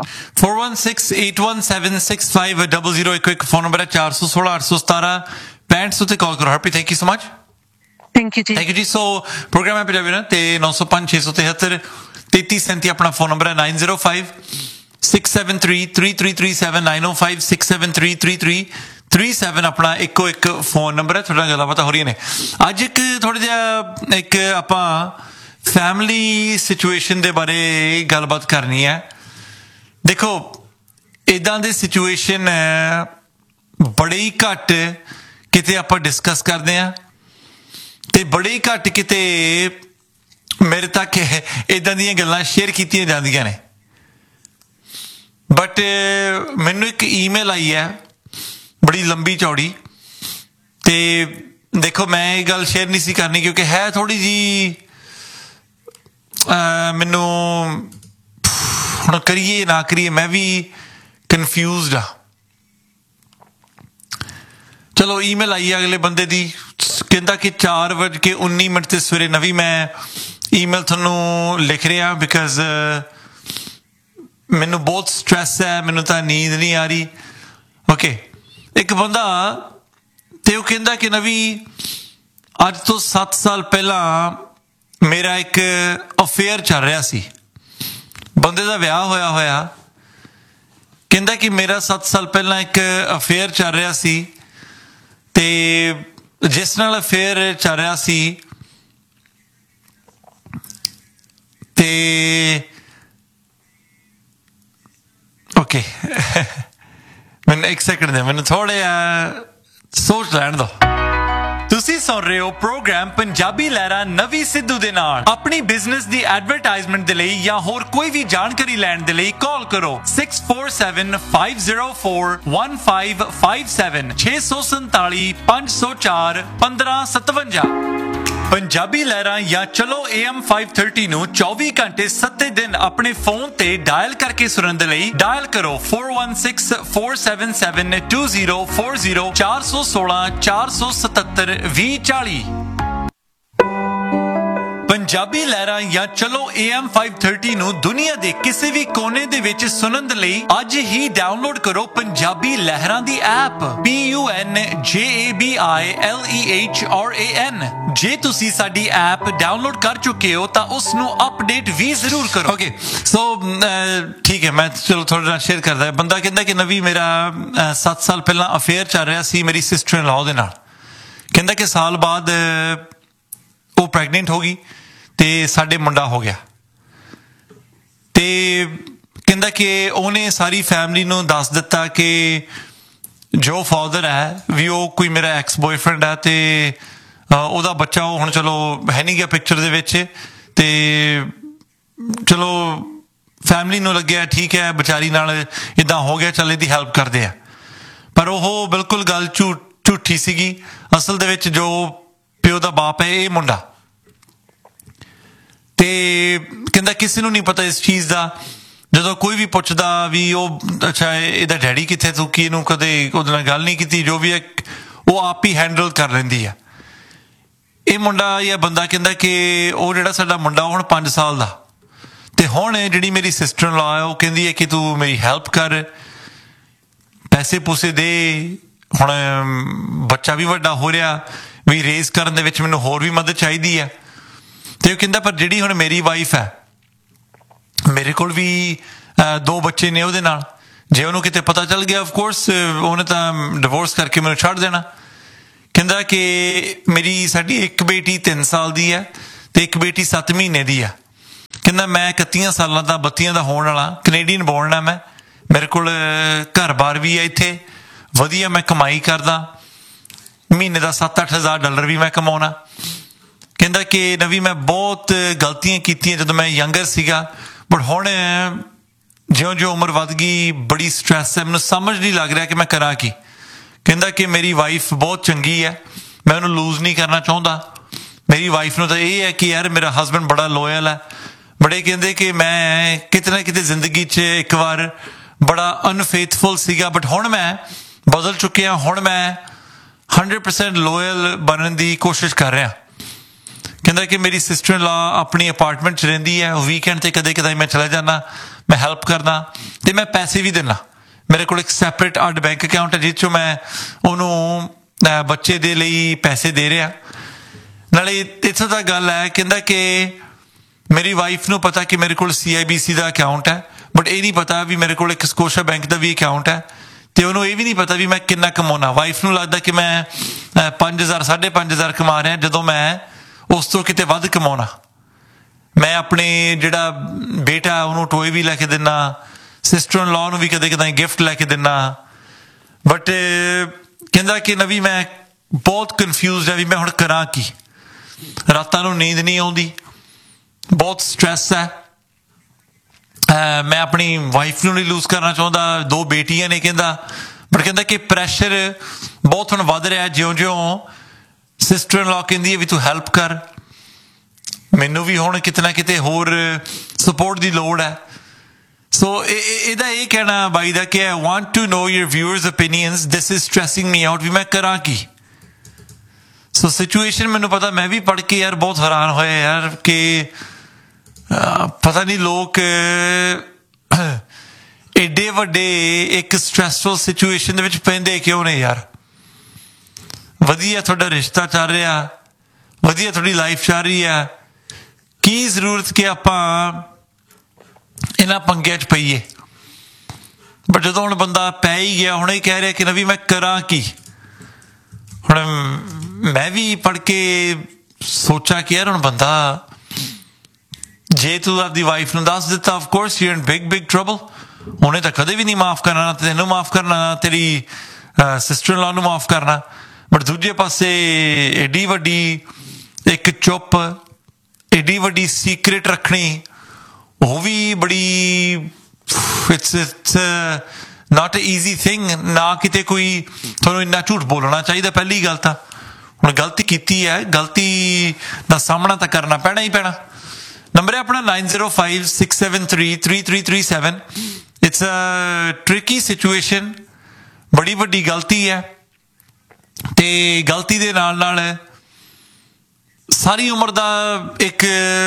A: 4168176500। ਇੱਕ ਫੋਨ ਨੰਬਰ ਹੈ 416 817 6500 ਤੇ ਕਾਲ ਕਰੋ। Harpreet, thank you so much.
C: Thank you ਜੀ।
A: ਸੋ ਪ੍ਰੋਗਰਾਮ ਹੈ ਪੰਜਾਬੀ ਨਾ ਤੇ 905 673 3337 ਆਪਣਾ ਫੋਨ ਨੰਬਰ ਹੈ। 905 673 3337 905 673 3337 ਆਪਣਾ ਇੱਕੋ ਇੱਕ ਫੋਨ ਨੰਬਰ ਹੈ। ਤੁਹਾਡਾ ਗੱਲਾਂ ਬਾਤਾਂ ਹੋ ਰਹੀਆਂ ਨੇ ਅੱਜ। ਇੱਕ ਥੋੜਾ ਜਿਹਾ ਇੱਕ ਆਪਾਂ ਫੈਮਿਲੀ ਸਿਚੁਏਸ਼ਨ ਦੇ ਬਾਰੇ ਗੱਲਬਾਤ ਕਰਨੀ ਹੈ। ਦੇਖੋ, ਇਦਾਂ ਦੇ ਸਿਚੁਏਸ਼ਨ ਬੜੇ ਹੀ ਘੱਟ ਕਿਤੇ ਆਪਾਂ ਡਿਸਕਸ ਕਰਦੇ ਹਾਂ ਤੇ ਬੜੇ ਹੀ ਘੱਟ ਕਿਤੇ ਮੇਰੇ ਤੱਕ ਇਦਾਂ ਦੀਆਂ ਗੱਲਾਂ ਸ਼ੇਅਰ ਕੀਤੀਆਂ ਜਾਂਦੀਆਂ ਨੇ। ਬਟ ਮੈਨੂੰ ਇੱਕ ਈਮੇਲ ਆਈ ਹੈ ਬੜੀ ਲੰਬੀ ਚੌੜੀ, ਤੇ ਦੇਖੋ ਮੈਂ ਇਹ ਗੱਲ ਸ਼ੇਅਰ ਨਹੀਂ ਸੀ ਕਰਨੀ ਕਿਉਂਕਿ ਹੈ ਥੋੜੀ ਜੀ ਮੈਨੂੰ ਹੁਣ ਕਰੀਏ ਨਾ ਕਰੀਏ ਮੈਂ ਵੀ ਕਨਫਿਊਜ਼ਡ ਆ। ਚਲੋ ਈਮੇਲ ਆਈ ਅਗਲੇ ਬੰਦੇ ਦੀ, ਕਹਿੰਦਾ ਕਿ 4:19 ਤੇ ਸਵੇਰੇ ਨਵੀਂ ਮੈਂ ਈਮੇਲ ਤੁਹਾਨੂੰ ਲਿਖ ਰਿਹਾ ਬਿਕਾਜ਼ ਮੈਨੂੰ ਬਹੁਤ ਸਟ੍ਰੈਸ ਹੈ, ਮੈਨੂੰ ਤਾਂ ਨੀਂਦ ਨਹੀਂ ਆ ਰਹੀ। ਓਕੇ, ਇੱਕ ਬੰਦਾ ਤੇ ਉਹ ਕਹਿੰਦਾ ਕਿ ਨਵੀਂ ਅੱਜ ਤੋਂ 7 ਸਾਲ ਪਹਿਲਾਂ ਮੇਰਾ ਇੱਕ ਅਫੇਅਰ ਚੱਲ ਰਿਹਾ ਸੀ। ਬੰਦੇ ਦਾ ਵਿਆਹ ਹੋਇਆ ਕਹਿੰਦਾ ਕਿ ਮੇਰਾ 7 ਸਾਲ ਪਹਿਲਾਂ ਇੱਕ ਅਫੇਅਰ ਚੱਲ ਰਿਹਾ ਸੀ ਤੇ ਜਿਸ ਨਾਲ ਅਫੇਅਰ ਚੱਲ ਰਿਹਾ ਸੀ ਤੇ ਓਕੇ ਮੈਨੂੰ ਇੱਕ ਸੈਕਿੰਡ ਦੇ, ਮੈਨੂੰ ਥੋੜਾ ਜਿਹਾ ਸੋਚ ਲੈਣ ਦੋ। ਤੁਸੀਂ ਸੁਣ ਰਹੇ ਹੋ ਪ੍ਰੋਗਰਾਮ ਪੰਜਾਬੀ ਲਹਿਰਾਂ ਨਵੀਂ ਸਿੱਧੂ ਦੇ ਨਾਲ। ਆਪਣੀ ਬਿਜ਼ਨਸ ਦੀ ਐਡਵਰਟਾਈਜ਼ਮੈਂਟ ਦੇ ਲਈ ਜਾਂ ਹੋਰ ਕੋਈ ਵੀ ਜਾਣਕਾਰੀ ਲੈਣ ਦੇ ਲਈ ਕਾਲ ਕਰੋ 6475041557 647 504 1557। ਪੰਜਾਬੀ ਲਹਿਰਾਂ ਜਾਂ ਚਲੋ AM 530 ਨੂੰ 24 ਘੰਟੇ 7 ਦਿਨ ਆਪਣੇ ਫੋਨ ਤੇ ਡਾਇਲ ਕਰਕੇ ਸੁਣਨ ਦੇ ਲਈ ਡਾਇਲ ਕਰੋ 4164772040 416 477 2040। ਪੰਜਾਬੀ ਲਹਿਰਾਂ ਜਾਂ ਚਲੋ AM 530 ਨੂੰ ਦੁਨੀਆ ਦੇ ਕਿਸੇ ਵੀ ਕੋਨੇ ਦੇ ਵਿੱਚ ਸੁਣਨ ਦੇ ਲਈ ਅੱਜ ਹੀ ਡਾਊਨਲੋਡ ਕਰੋ ਪੰਜਾਬੀ ਲਹਿਰਾਂ ਦੀ ਐਪ PUNJABILEHRAN। ਜੇ ਤੁਸੀਂ ਸਾਡੀ ਐਪ ਡਾਊਨਲੋਡ ਕਰ ਚੁੱਕੇ ਹੋ ਤਾਂ ਉਸ ਨੂੰ ਅਪਡੇਟ ਵੀ ਜ਼ਰੂਰ ਕਰੋ। ਓਕੇ ਸੋ ਠੀਕ ਹੈ, ਮੈਂ ਚਲੋ ਥੋੜਾ ਜਿਹਾ ਸ਼ੇਅਰ ਕਰਦਾ। ਬੰਦਾ ਕਹਿੰਦਾ ਕਿ ਨਵੀ ਮੇਰਾ 7 ਸਾਲ ਪਹਿਲਾਂ ਅਫੇਅਰ ਚੱਲ ਰਿਹਾ ਸੀ ਮੇਰੀ ਸਿਸਟਰ ਇਨ ਲਾਅ ਦੇ ਨਾਲ। ਕਹਿੰਦਾ ਕਿ ਸਾਲ ਬਾਅਦ ਉਹ ਪ੍ਰੈਗਨੈਂਟ ਹੋ ਗਈ ਤੇ ਸਾਡੇ ਮੁੰਡਾ ਹੋ ਗਿਆ ਤੇ ਕਹਿੰਦਾ ਕਿ ਉਹਨੇ ਸਾਰੀ ਫੈਮਿਲੀ ਨੂੰ ਦੱਸ ਦਿੱਤਾ ਕਿ ਜੋ ਫਾਦਰ ਹੈ ਵੀ ਉਹ ਕੋਈ ਮੇਰਾ ਐਕਸ ਬॉयਫ੍ਰੈਂਡ ਹੈ ਤੇ ਉਹਦਾ ਬੱਚਾ ਉਹ ਹੁਣ ਚਲੋ ਹੈ ਨਹੀਂ ਗਿਆ ਪਿਕਚਰ ਦੇ ਵਿੱਚ ਤੇ ਚਲੋ ਫੈਮਿਲੀ ਨੂੰ ਲੱਗਿਆ ਠੀਕ ਹੈ ਵਿਚਾਰੀ ਨਾਲ ਇਦਾਂ ਹੋ ਗਿਆ, ਚੱਲ ਇਹਦੀ ਹੈਲਪ ਕਰਦੇ ਆ। ਪਰ ਉਹ ਬਿਲਕੁਲ ਗੱਲ ਝੂਠੀ ਸੀਗੀ। ਅਸਲ ਦੇ ਵਿੱਚ ਜੋ ਪਿਓ ਦਾ ਬਾਪ ਹੈ ਇਹ ਮੁੰਡਾ। ਤੇ ਕਹਿੰਦਾ ਕਿਸੇ ਨੂੰ ਨਹੀਂ ਪਤਾ ਇਸ ਚੀਜ਼ ਦਾ। ਜਦੋਂ ਕੋਈ ਵੀ ਪੁੱਛਦਾ ਵੀ ਉਹ ਅੱਛਾ ਇਹਦਾ ਡੈਡੀ ਕਿੱਥੇ, ਤੂੰ ਕੀ ਇਹਨੂੰ ਕਦੇ ਉਹਦੇ ਨਾਲ ਗੱਲ ਨਹੀਂ ਕੀਤੀ, ਜੋ ਵੀ ਹੈ ਉਹ ਆਪ ਹੀ ਹੈਂਡਲ ਕਰ ਲੈਂਦੀ ਆ। ਇਹ ਮੁੰਡਾ ਜਾਂ ਬੰਦਾ ਕਹਿੰਦਾ ਕਿ ਉਹ ਜਿਹੜਾ ਸਾਡਾ ਮੁੰਡਾ ਹੁਣ 5 ਸਾਲ ਦਾ ਤੇ ਹੁਣ ਜਿਹੜੀ ਮੇਰੀ ਸਿਸਟਰ ਇਨ ਲਾਅ ਹੈ ਉਹ ਕਹਿੰਦੀ ਹੈ ਕਿ ਤੂੰ ਮੇਰੀ ਹੈਲਪ ਕਰ, ਪੈਸੇ ਪੂਸੇ ਦੇ, ਹੁਣ ਬੱਚਾ ਵੀ ਵੱਡਾ ਹੋ ਰਿਹਾ ਵੀ ਰੇਜ਼ ਕਰਨ ਦੇ ਵਿੱਚ ਮੈਨੂੰ ਹੋਰ ਵੀ ਮਦਦ ਚਾਹੀਦੀ ਹੈ। ਤੇ ਉਹ ਕਹਿੰਦਾ ਪਰ ਜਿਹੜੀ ਹੁਣ ਮੇਰੀ ਵਾਈਫ ਹੈ, ਮੇਰੇ ਕੋਲ ਵੀ 2 ਬੱਚੇ ਨੇ ਉਹਦੇ ਨਾਲ, ਜੇ ਉਹਨੂੰ ਕਿਤੇ ਪਤਾ ਚੱਲ ਗਿਆ ਆਫਕੋਰਸ ਉਹਨੇ ਤਾਂ ਡਿਵੋਰਸ ਕਰਕੇ ਮੈਨੂੰ ਛੱਡ ਦੇਣਾ। ਕਹਿੰਦਾ ਕਿ ਸਾਡੀ ਇੱਕ ਬੇਟੀ 3 ਸਾਲ ਦੀ ਹੈ ਤੇ ਇੱਕ ਬੇਟੀ 7 ਮਹੀਨੇ ਦੀ ਆ। ਕਹਿੰਦਾ ਮੈਂ 31 ਸਾਲਾਂ ਦਾ 32 ਦਾ ਹੋਣ ਵਾਲਾ, ਕੈਨੇਡੀਅਨ ਬੋਰਨ ਆ ਮੈਂ, ਮੇਰੇ ਕੋਲ ਘਰ-ਬਾਰ ਵੀ ਹੈ ਇੱਥੇ, ਵਧੀਆ ਮੈਂ ਕਮਾਈ ਕਰਦਾ, ਮਹੀਨੇ ਦਾ 7-8 ਹਜ਼ਾਰ ਡਾਲਰ ਵੀ ਮੈਂ ਕਮਾਉਣਾ। ਕਹਿੰਦਾ ਕਿ ਨਵੀ ਮੈਂ ਬਹੁਤ ਗਲਤੀਆਂ ਕੀਤੀਆਂ ਜਦੋਂ ਮੈਂ ਯੰਗਰ ਸੀਗਾ, ਬਟ ਹੁਣ ਜਿਉਂ-ਜਿਉਂ ਉਮਰ ਵੱਧ ਗਈ ਬੜੀ ਸਟ੍ਰੈਸ ਹੈ, ਮੈਨੂੰ ਸਮਝ ਨਹੀਂ ਲੱਗ ਰਿਹਾ ਕਿ ਮੈਂ ਕਰਾਂ ਕੀ। ਕਹਿੰਦਾ ਕਿ ਮੇਰੀ ਵਾਈਫ ਬਹੁਤ ਚੰਗੀ ਹੈ, ਮੈਂ ਉਹਨੂੰ ਲੂਜ਼ ਨਹੀਂ ਕਰਨਾ ਚਾਹੁੰਦਾ। ਮੇਰੀ ਵਾਈਫ ਨੂੰ ਤਾਂ ਇਹ ਹੈ ਕਿ ਯਾਰ ਮੇਰਾ ਹਸਬੈਂਡ ਬੜਾ ਲੋਇਲ ਹੈ। ਬੜੇ ਕਹਿੰਦੇ ਕਿ ਮੈਂ ਕਿਤੇ ਨਾ ਕਿਤੇ ਜ਼ਿੰਦਗੀ 'ਚ ਇੱਕ ਵਾਰ ਬੜਾ ਅਨਫੇਥਫੁਲ ਸੀਗਾ, ਬਟ ਹੁਣ ਮੈਂ ਬਦਲ ਚੁੱਕਿਆ, ਹੁਣ ਮੈਂ 100% ਲੋਇਲ ਬਣਨ ਦੀ ਕੋਸ਼ਿਸ਼ ਕਰ ਰਿਹਾ। ਕਹਿੰਦਾ ਕਿ ਮੇਰੀ ਸਿਸਟਰ ਇਨ ਲਾਅ ਆਪਣੀ ਅਪਾਰਟਮੈਂਟ 'ਚ ਰਹਿੰਦੀ ਹੈ, ਵੀਕਐਂਡ 'ਤੇ ਕਦੇ ਮੈਂ ਚਲਾ ਜਾਂਦਾ, ਮੈਂ ਹੈਲਪ ਕਰਦਾ ਤੇ ਮੈਂ ਪੈਸੇ ਵੀ ਦਿੰਦਾ। ਮੇਰੇ ਕੋਲ ਇੱਕ ਸੈਪਰੇਟ ਅੱਡ ਬੈਂਕ ਅਕਾਊਂਟ ਹੈ ਜਿਸ 'ਚੋਂ ਮੈਂ ਉਹਨੂੰ ਬੱਚੇ ਦੇ ਲਈ ਪੈਸੇ ਦੇ ਰਿਹਾ। ਨਾਲੇ ਇੱਥੋਂ ਤੱਕ ਗੱਲ ਹੈ, ਕਹਿੰਦਾ ਕਿ ਮੇਰੀ ਵਾਈਫ ਨੂੰ ਪਤਾ ਕਿ ਮੇਰੇ ਕੋਲ CIBC ਦਾ ਅਕਾਊਂਟ ਹੈ, ਬਟ ਇਹ ਨਹੀਂ ਪਤਾ ਵੀ ਮੇਰੇ ਕੋਲ ਇੱਕ ਸਕੋਸ਼ਾ ਬੈਂਕ ਦਾ ਵੀ ਅਕਾਊਂਟ ਹੈ ਤੇ ਉਹਨੂੰ ਇਹ ਵੀ ਨਹੀਂ ਪਤਾ ਵੀ ਮੈਂ ਕਿੰਨਾ ਕਮਾਉਣਾ। ਵਾਈਫ ਨੂੰ ਲੱਗਦਾ ਕਿ ਮੈਂ 5,000 5,500 ਕਮਾ ਰਿਹਾ, ਜਦੋਂ ਮੈਂ ਉਸ ਤੋਂ ਕਿਤੇ ਵੱਧ ਕਮਾਉਣਾ। ਮੈਂ ਆਪਣੇ ਜਿਹੜਾ ਬੇਟਾ ਉਹਨੂੰ ਟੋਏ ਵੀ ਲੈ ਕੇ ਦਿੰਦਾ, ਸਿਸਟਰ ਇਨ ਲਾਅ ਨੂੰ ਵੀ ਕਦੇ ਗਿਫਟ ਲੈ ਕੇ ਦਿੰਦਾ। ਬਟ ਕਹਿੰਦਾ ਕਿ ਨਵੀ ਮੈਂ ਬਹੁਤ ਕਨਫਿਊਜ਼ਡ ਹੈ ਵੀ ਮੈਂ ਹੁਣ ਕਰਾਂ ਕੀ। ਰਾਤਾਂ ਨੂੰ ਨੀਂਦ ਨਹੀਂ ਆਉਂਦੀ, ਬਹੁਤ ਸਟ੍ਰੈਸ ਹੈ। ਮੈਂ ਆਪਣੀ ਵਾਈਫ ਨੂੰ ਨਹੀਂ ਲੂਜ਼ ਕਰਨਾ ਚਾਹੁੰਦਾ, 2 ਬੇਟੀਆਂ ਨੇ ਕਹਿੰਦਾ, ਬਟ ਕਹਿੰਦਾ ਕਿ ਪ੍ਰੈਸ਼ਰ ਬਹੁਤ ਹੁਣ ਵੱਧ ਰਿਹਾ। ਜਿਉਂ-ਜਿਉਂ ਸਿਸਟਰ ਇਨ ਲਾਅ ਕਹਿੰਦੀ ਹੈ ਵੀ ਤੂੰ ਹੈਲਪ ਕਰ, ਮੈਨੂੰ ਵੀ ਹੁਣ ਕਿਤੇ ਨਾ ਕਿਤੇ ਹੋਰ ਸਪੋਰਟ ਦੀ ਲੋੜ ਹੈ। ਸੋ ਇਹਦਾ ਇਹ ਕਹਿਣਾ ਬਾਈ ਦਾ ਕਿ I want to know your viewers' opinions, this is stressing me out, ਵੀ ਮੈਂ ਕਰਾਂ ਕੀ। ਸੋ ਸਿਚੁਏਸ਼ਨ ਮੈਨੂੰ ਪਤਾ, ਮੈਂ ਵੀ ਪੜ੍ਹ ਕੇ ਯਾਰ ਬਹੁਤ ਹੈਰਾਨ ਹੋਇਆ ਯਾਰ ਕਿ ਪਤਾ ਨਹੀਂ ਲੋਕ ਏਡੇ ਵੱਡੇ ਇੱਕ ਸਟ੍ਰੈਸਫੁਲ ਸਿਚੁਏਸ਼ਨ ਦੇ ਵਿੱਚ ਪੈਂਦੇ ਕਿਉਂ ਨੇ ਯਾਰ। ਵਧੀਆ ਤੁਹਾਡਾ ਰਿਸ਼ਤਾ ਚੱਲ ਰਿਹਾ, ਵਧੀਆ ਤੁਹਾਡੀ ਲਾਈਫ ਚੱਲ ਰਹੀ ਹੈ, ਕੀ ਜ਼ਰੂਰਤ ਕਿ ਆਪਾਂ ਇਹਨਾਂ ਪੰਗਿਆਂ 'ਚ ਪਈਏ। ਬਟ ਜਦੋਂ ਹੁਣ ਬੰਦਾ ਪੈ ਹੀ ਗਿਆ, ਹੁਣ ਇਹ ਕਹਿ ਰਿਹਾ ਕਿ ਨਵੀ ਮੈਂ ਕਰਾਂ ਕੀ। ਹੁਣ ਮੈਂ ਵੀ ਪੜ੍ਹ ਕੇ ਸੋਚਾ ਕਿ ਯਾਰ ਹੁਣ ਬੰਦਾ, ਜੇ ਤੂੰ ਆਪਦੀ ਵਾਈਫ ਨੂੰ ਦੱਸ ਦਿੱਤਾ of course you in big trouble. ਉਹਨੇ ਤਾਂ ਕਦੇ ਵੀ ਨਹੀਂ ਮਾਫ਼ ਕਰਨਾ, ਤੈਨੂੰ ਮਾਫ਼ ਕਰਨਾ, ਤੇਰੀ ਸਿਸਟਰ ਇਨ ਲਾਅ ਨੂੰ ਮਾਫ਼ ਕਰਨਾ। ਬਟ ਦੂਜੇ ਪਾਸੇ ਏਡੀ ਵੱਡੀ ਇੱਕ ਚੁੱਪ, ਏਡੀ ਵੱਡੀ ਸੀਕ੍ਰੇਟ ਰੱਖਣੀ, ਉਹ ਵੀ ਬੜੀ it's not a easy thing. ਨਾ ਕਿਤੇ ਕੋਈ ਤੁਹਾਨੂੰ ਇੰਨਾ ਝੂਠ ਬੋਲਣਾ ਚਾਹੀਦਾ। ਪਹਿਲੀ ਗੱਲ ਤਾਂ ਹੁਣ ਗਲਤੀ ਕੀਤੀ ਹੈ, ਗਲਤੀ ਦਾ ਸਾਹਮਣਾ ਤਾਂ ਕਰਨਾ ਪੈਣਾ ਹੀ ਪੈਣਾ। ਨੰਬਰ ਹੈ ਆਪਣਾ 9056733337। ਇਟਸ ਅ ਟ੍ਰਿਕੀ ਸਿਚੁਏਸ਼ਨ, ਬੜੀ ਵੱਡੀ ਗਲਤੀ ਹੈ ਤੇ ਗਲਤੀ ਦੇ ਨਾਲ ਨਾਲ ਸਾਰੀ ਉਮਰ ਦਾ ਇੱਕ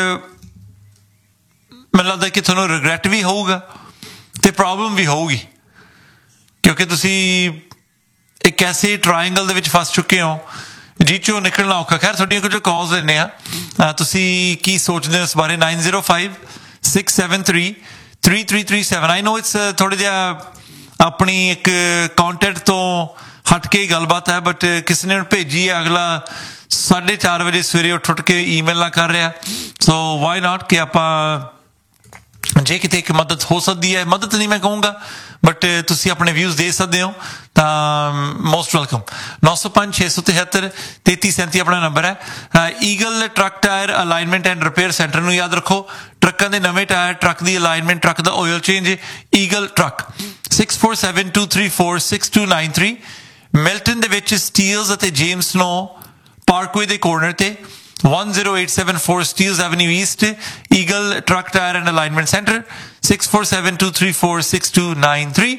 A: ਮੈਨੂੰ ਲੱਗਦਾ ਕਿ ਤੁਹਾਨੂੰ ਰਿਗਰੈਟ ਵੀ ਹੋਊਗਾ ਤੇ ਪ੍ਰੋਬਲਮ ਵੀ ਹੋਊਗੀ, ਕਿਉਂਕਿ ਤੁਸੀਂ ਇੱਕ ਐਸੇ ਟਰਾਇੰਗਲ ਦੇ ਵਿੱਚ ਫਸ ਚੁੱਕੇ ਹੋ ਜਿਹ ਚੋਂ ਨਿਕਲਣਾ ਔਖਾ। ਖੈਰ ਤੁਹਾਡੀਆਂ ਕੁਝ ਕਾਲਸ ਲੈਂਦੇ ਆ, ਤੁਸੀਂ ਕੀ ਸੋਚਦੇ ਹੋ ਇਸ ਬਾਰੇ? 9056733337। ਆਈ ਨੋ ਇਟਸ ਥੋੜ੍ਹਾ ਜਿਹਾ ਆਪਣੀ ਇੱਕ ਕੰਟੈਂਟ ਤੋਂ ਹਟ ਕੇ ਗੱਲਬਾਤ ਹੈ, ਬਟ ਕਿਸੇ ਨੇ ਭੇਜੀ ਹੈ, ਅਗਲਾ 4:30 ਵਜੇ ਸਵੇਰੇ ਉੱਠ ਕੇ ਈਮੇਲਾਂ ਕਰ ਰਿਹਾ। ਸੋ ਵਾਈ ਨਾਟ ਕਿ ਆਪਾਂ ਜੇ ਕਿਤੇ ਇੱਕ ਮਦਦ ਹੋ ਸਕਦੀ ਹੈ, ਮਦਦ ਨਹੀਂ ਮੈਂ ਕਹੂੰਗਾ, ਬਟ ਤੁਸੀਂ ਆਪਣੇ ਵਿਊਜ਼ ਦੇ ਸਕਦੇ ਹੋ ਤਾਂ ਮੋਸਟ ਵੈਲਕਮ। 9056733337 ਆਪਣਾ ਨੰਬਰ ਹੈ। Eagle truck tyre alignment and repair centre ਨੂੰ ਯਾਦ ਰੱਖੋ। ਟਰੱਕਾਂ ਦੇ ਨਵੇਂ ਟਾਇਰ, ਟਰੱਕ ਦੀ ਅਲਾਈਨਮੈਂਟ, ਟਰੱਕ ਦਾ oil change, eagle truck. 6472346293 Milton ਦੇ ਵਿੱਚ ਸਟੀਲਸ ਅਤੇ ਜੇਮਸ ਨੋ ਪਾਰਕਵੇ ਦੇ ਕੋਰਨਰ ਤੇ 10874 Steeles Avenue East, Eagle Truck Tire and Alignment Center, 6472346293,